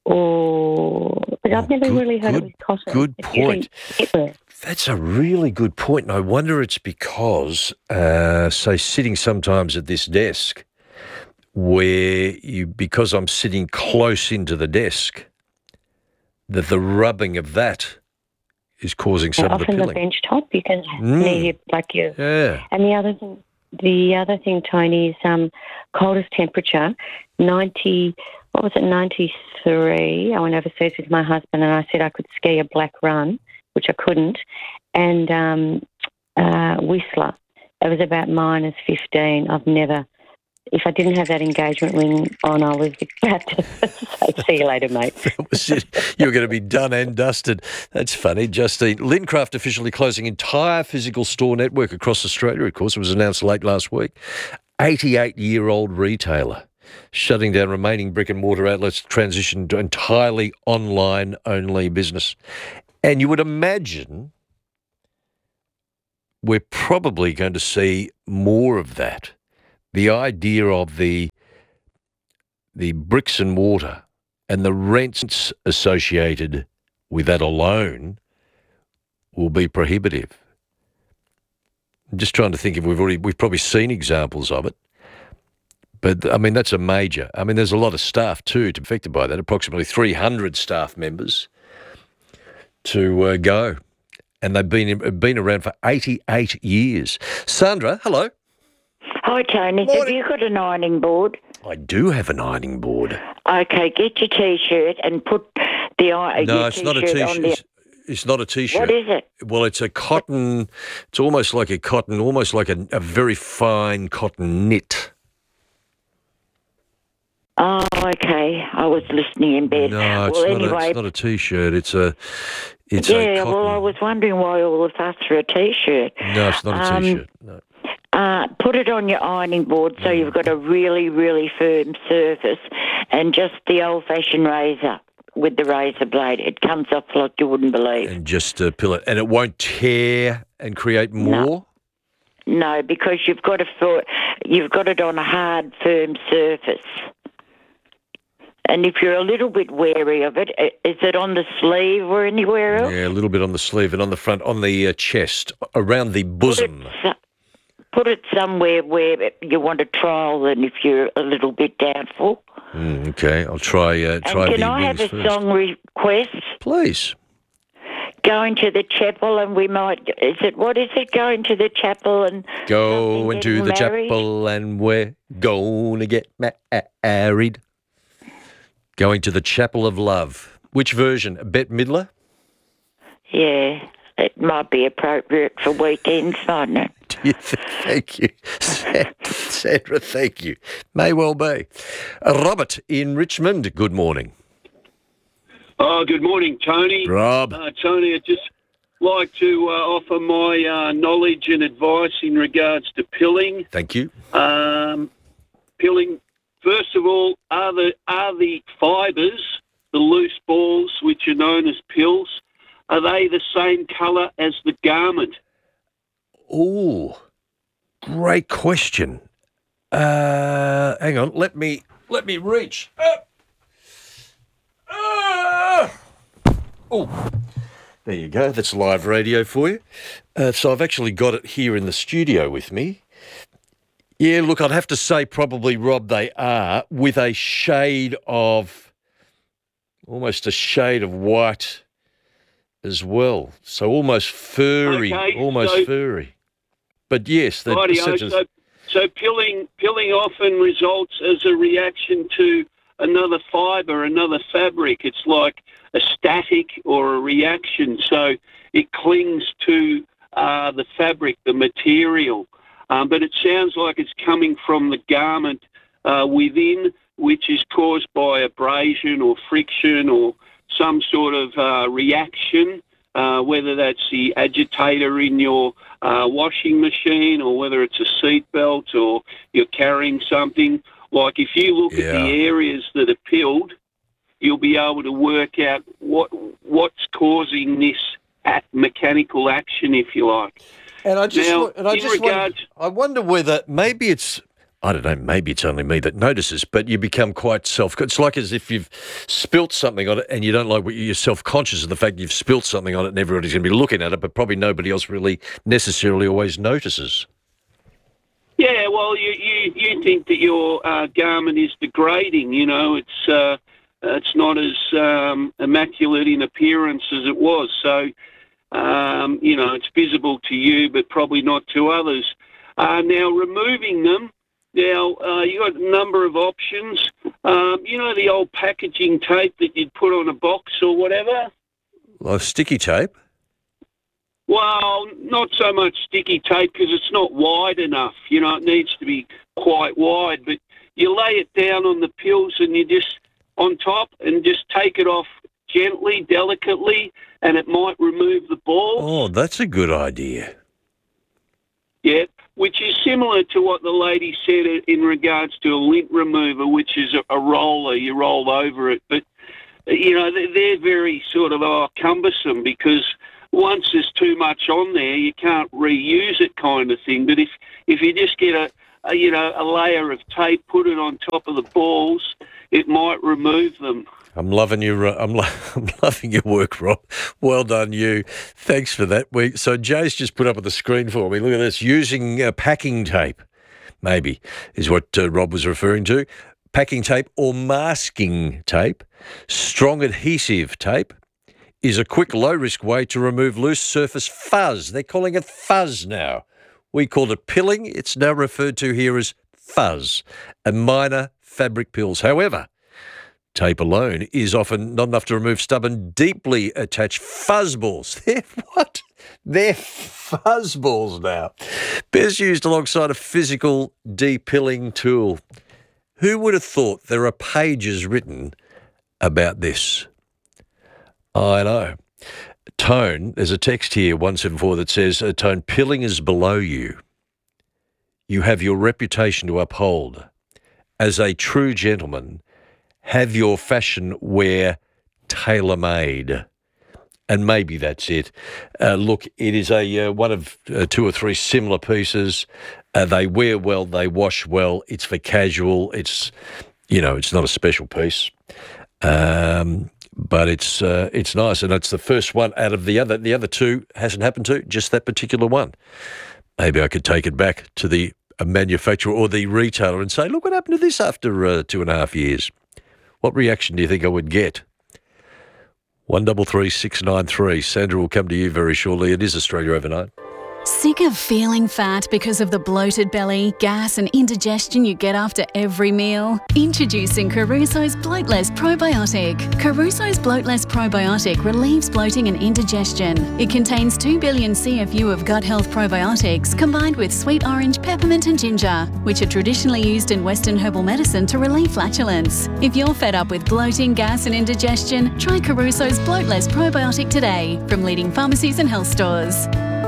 Speaker 15: Or, but I've never
Speaker 2: good-
Speaker 15: really heard
Speaker 2: good-
Speaker 15: it with cotton.
Speaker 2: good
Speaker 15: It's usually
Speaker 2: point.
Speaker 15: everywhere.
Speaker 2: That's a really good point, and I wonder it's because, uh, say, sitting sometimes at this desk, where you, because I'm sitting close into the desk, that the rubbing of that is causing some
Speaker 15: and
Speaker 2: of the
Speaker 15: often
Speaker 2: pilling.
Speaker 15: the bench top, you can
Speaker 2: Mm.
Speaker 15: near your, like your.
Speaker 2: Yeah.
Speaker 15: And the other thing, the other thing, Tony, is um, coldest temperature, ninety. What was it, ninety-three? I went overseas with my husband, and I said I could ski a black run, which I couldn't, and um, uh, Whistler. It was about minus fifteen. I've never. If I didn't have that engagement ring on, I was about to say, see you later, mate.
Speaker 2: That was it. You were going to be done and dusted. That's funny, Justine. Lincraft officially closing entire physical store network across Australia, of course. It was announced late last week. eighty-eight-year-old retailer shutting down remaining brick-and-mortar outlets to transition to entirely online-only business. And you would imagine we're probably going to see more of that. The idea of the the bricks and mortar and the rents associated with that alone will be prohibitive. I'm just trying to think if we've already we've probably seen examples of it. But I mean that's a major. I mean there's a lot of staff too to be affected by that. Approximately three hundred staff members to uh, go, and they've been been around for eighty-eight years. Sandra, hello.
Speaker 1: Hi, Tony.
Speaker 2: Morning.
Speaker 1: Have you got an ironing board?
Speaker 2: I do have an ironing board.
Speaker 1: Okay, get your T-shirt and put the i-
Speaker 2: No,
Speaker 1: your
Speaker 2: it's not a
Speaker 1: T-shirt
Speaker 2: t-shirt.
Speaker 1: on the...
Speaker 2: It's, it's not a t-shirt.
Speaker 1: What is it?
Speaker 2: Well, it's a cotton. It's almost like a cotton, almost like a, a very fine cotton knit.
Speaker 1: Oh, okay. I was listening in bed.
Speaker 2: No, it's,
Speaker 1: well,
Speaker 2: not,
Speaker 1: anyway,
Speaker 2: a, it's not a t-shirt. It's a. It's
Speaker 1: yeah,
Speaker 2: a cotton.
Speaker 1: well, I was wondering why all of us are a T-shirt.
Speaker 2: No, it's not a
Speaker 1: Um,
Speaker 2: t-shirt. No.
Speaker 1: Uh, put it on your ironing board so you've got a really, really firm surface, and just the old-fashioned razor with the razor blade. It comes off like you wouldn't believe.
Speaker 2: And just uh, peel it, and it won't tear and create more.
Speaker 1: No, because you've got to for, you've got it on a hard, firm surface. And if you're a little bit wary of it, i- is it on the sleeve or anywhere else?
Speaker 2: Yeah, a little bit on the sleeve and on the front, on the uh, chest, around the bosom.
Speaker 1: So- Put it somewhere where you want to trial them if you're a little bit doubtful.
Speaker 2: Mm, okay, I'll try. Uh, try
Speaker 1: And can
Speaker 2: the
Speaker 1: I have
Speaker 2: wings
Speaker 1: a
Speaker 2: first.
Speaker 1: song request?
Speaker 2: Please.
Speaker 1: Going to the chapel and we might... Is it... What is it? Going to the chapel and...
Speaker 2: Go
Speaker 1: something
Speaker 2: into the
Speaker 1: getting married?
Speaker 2: chapel and we're going to get married. Going to the chapel of love. Which version? Bette Midler?
Speaker 1: Yeah, it might be appropriate for weekends, mightn't it?
Speaker 2: Do you think? Thank you. Sandra, Sandra, thank you. May well be. Uh, Robert in Richmond, good morning.
Speaker 3: Oh, good morning, Tony.
Speaker 2: Rob.
Speaker 3: Uh, Tony, I'd just like to uh, offer my uh, knowledge and advice in regards to pilling.
Speaker 2: Thank you.
Speaker 3: Um, pilling, first of all, are the, are the fibres, the loose balls, which are known as pills, are they the same colour as the garment?
Speaker 2: Oh, great question. Uh, hang on, let me let me reach. Uh, uh, oh, there you go. That's live radio for you. Uh, so I've actually got it here in the studio with me. Yeah, look, I'd have to say probably, Rob, they are with a shade of, almost a shade of white as well. So almost furry,
Speaker 3: Okay,
Speaker 2: almost
Speaker 3: so-
Speaker 2: furry. But yes, they're
Speaker 3: Rightio,
Speaker 2: such as,
Speaker 3: so, so pilling, pilling often results as a reaction to another fibre, another fabric. It's like a static or a reaction. So it clings to uh, the fabric, the material. Um, but it sounds like it's coming from the garment uh, within, which is caused by abrasion or friction or some sort of uh, reaction, uh, whether that's the agitator in your uh, washing machine or whether it's a seat belt or you're carrying something. Like if you look at the areas that are pilled, you'll be able to work out what what's causing this at mechanical action, if you like.
Speaker 2: And I just,
Speaker 3: Now,
Speaker 2: wa- and I
Speaker 3: in
Speaker 2: just
Speaker 3: regards,
Speaker 2: wonder, I wonder whether maybe it's, I don't know, maybe it's only me that notices, but you become quite self. It's like as if you've spilt something on it, and you don't like what you're self-conscious of the fact you've spilt something on it, and everybody's going to be looking at it, but probably nobody else really necessarily always notices.
Speaker 3: yeah, well, you, you, you think that your uh, garment is degrading, you know, it's uh, it's not as um, immaculate in appearance as it was. So Um, you know, it's visible to you, but probably not to others. Uh, now, removing them, now uh, you've got a number of options. Um, you know, the old packaging tape that you'd put on a box or whatever?
Speaker 2: Like sticky tape?
Speaker 3: Well, not so much sticky tape because it's not wide enough. You know, it needs to be quite wide. But you lay it down on the pills and you just, on top, and just take it off gently, delicately, and it might remove the balls.
Speaker 2: Oh, that's a good idea.
Speaker 3: Yeah, which is similar to what the lady said in regards to a lint remover, which is a, a roller. You roll over it. But, you know, they're, they're very sort of oh, cumbersome because once there's too much on there, you can't reuse it kind of thing. But if, if you just get a, a, you know, a layer of tape, put it on top of the balls, it might remove them.
Speaker 2: I'm loving your uh, I'm, lo- I'm loving your work, Rob. Well done, you. Thanks for that. We so Jay's just put up on the screen for me. Look at this. Using uh, packing tape, maybe, is what uh, Rob was referring to. Packing tape or masking tape, strong adhesive tape, is a quick, low-risk way to remove loose surface fuzz. They're calling it fuzz now. We called it pilling. It's now referred to here as fuzz and minor fabric pills. However, tape alone is often not enough to remove stubborn, deeply attached fuzzballs. They're what? They're fuzzballs now. Best used alongside a physical depilling tool. Who would have thought there are pages written about this? I know. Tone, there's a text here, one seven four, that says, Tone, pilling is below you. You have your reputation to uphold. As a true gentleman, have your fashion wear tailor-made. And maybe that's it. Uh, look, it is a uh, one of uh, two or three similar pieces. Uh, they wear well, they wash well. It's for casual. It's, you know, it's not a special piece. Um, but it's uh, it's nice, and it's the first one out of the other. The other two hasn't happened to, just that particular one. Maybe I could take it back to the manufacturer or the retailer and say, look what happened to this after uh, two and a half years. What reaction do you think I would get? One double three six nine three. Sandra will come to you very shortly. It is Australia Overnight.
Speaker 18: Sick of feeling fat because of the bloated belly, gas and indigestion you get after every meal? Introducing Caruso's Bloatless Probiotic. Caruso's Bloatless Probiotic relieves bloating and indigestion. It contains two billion C F U of gut health probiotics combined with sweet orange, peppermint and ginger, which are traditionally used in Western herbal medicine to relieve flatulence. If you're fed up with bloating, gas and indigestion, try Caruso's Bloatless Probiotic today from leading pharmacies and health stores.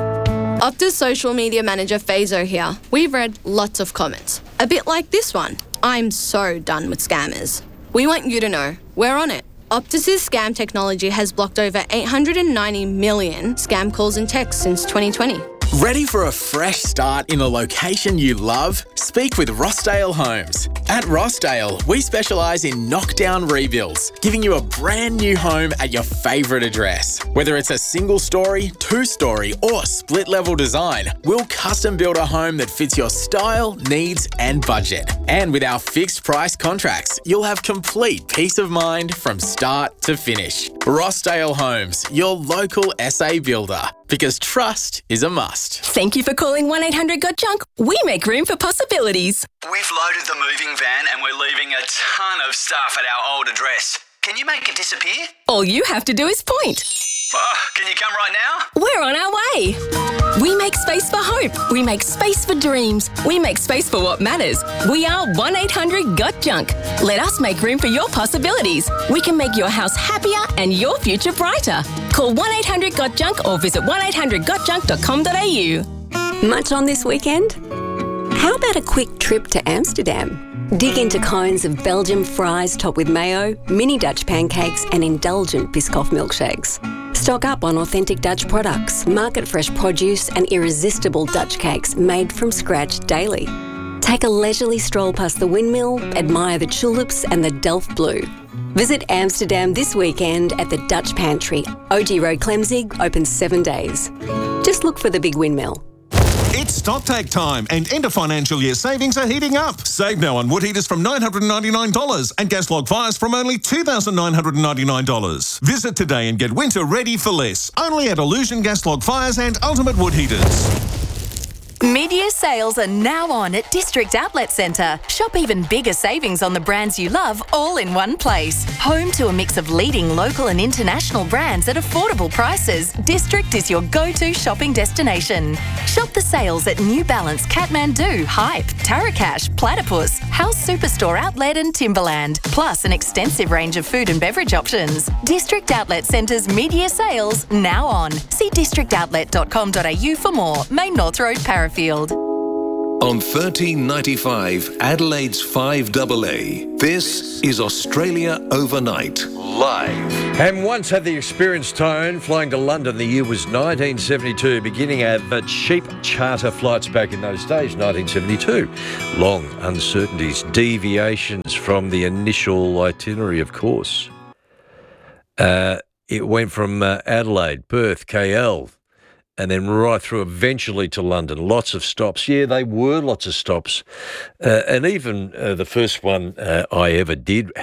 Speaker 4: Optus social media manager Fazo here. We've read lots of comments. A bit like this one. I'm so done with scammers. We want you to know, we're on it. Optus's scam technology has blocked over eight hundred ninety million scam calls and texts since twenty twenty.
Speaker 5: Ready for a fresh start in a location you love? Speak with Rossdale Homes. At Rossdale, we specialise in knockdown rebuilds, giving you a brand new home at your favourite address. Whether it's a single story, two story or split level design, we'll custom build a home that fits your style, needs and budget. And with our fixed price contracts, you'll have complete peace of mind from start to finish. Rossdale Homes, your local S A builder. Because trust is a must.
Speaker 6: Thank you for calling one eight hundred got junk. We make room for possibilities.
Speaker 22: We've loaded the moving van and we're leaving a ton of stuff at our old address. Can you make it disappear?
Speaker 6: All you have to do is point.
Speaker 22: Oh, can you come right now?
Speaker 6: We're on our way. We make space for hope. We make space for dreams. We make space for what matters. We are one eight hundred got junk. Let us make room for your possibilities. We can make your house happier and your future brighter. Call one eight hundred got junk or visit one eight hundred got junk dot com dot a u.
Speaker 8: Much on this weekend? How about a quick trip to Amsterdam? Dig into cones of Belgian fries topped with mayo, mini Dutch pancakes and indulgent Biscoff milkshakes. Stock up on authentic Dutch products, market-fresh produce and irresistible Dutch cakes made from scratch daily. Take a leisurely stroll past the windmill, admire the tulips and the Delft Blue. Visit Amsterdam this weekend at the Dutch Pantry. O G Road Clemzig, open seven days. Just look for the big windmill.
Speaker 25: It's
Speaker 9: stock take time and end of financial year savings are heating up. Save now on wood heaters from nine hundred ninety-nine dollars and gas log fires from only two thousand nine hundred ninety-nine dollars. Visit today and get winter ready for less. Only at Illusion Gas Log Fires and Ultimate Wood Heaters.
Speaker 10: Mid-year sales are now on at District Outlet Centre. Shop even bigger savings on the brands you love all in one place. Home to a mix of leading local and international brands at affordable prices, District is your go-to shopping destination. Shop the sales at New Balance, Kathmandu, Hype, Tarakash, Platypus, House Superstore Outlet and Timberland, plus an extensive range of food and beverage options. District Outlet Centre's mid-year sales now on. See district outlet dot com dot a u for more. Main North Road, Parafield.
Speaker 12: On thirteen ninety-five Adelaide's five A A, this is Australia Overnight, live.
Speaker 2: And once had the experienced tone flying to London. The year was nineteen seventy-two, beginning of the cheap charter flights back in those days, nineteen seventy-two. Long uncertainties, deviations from the initial itinerary, of course. Uh, it went from uh, Adelaide, Perth, K L, and then right through eventually to London. Lots of stops. Yeah, they were lots of stops. Uh, and even uh, the first one uh, I ever did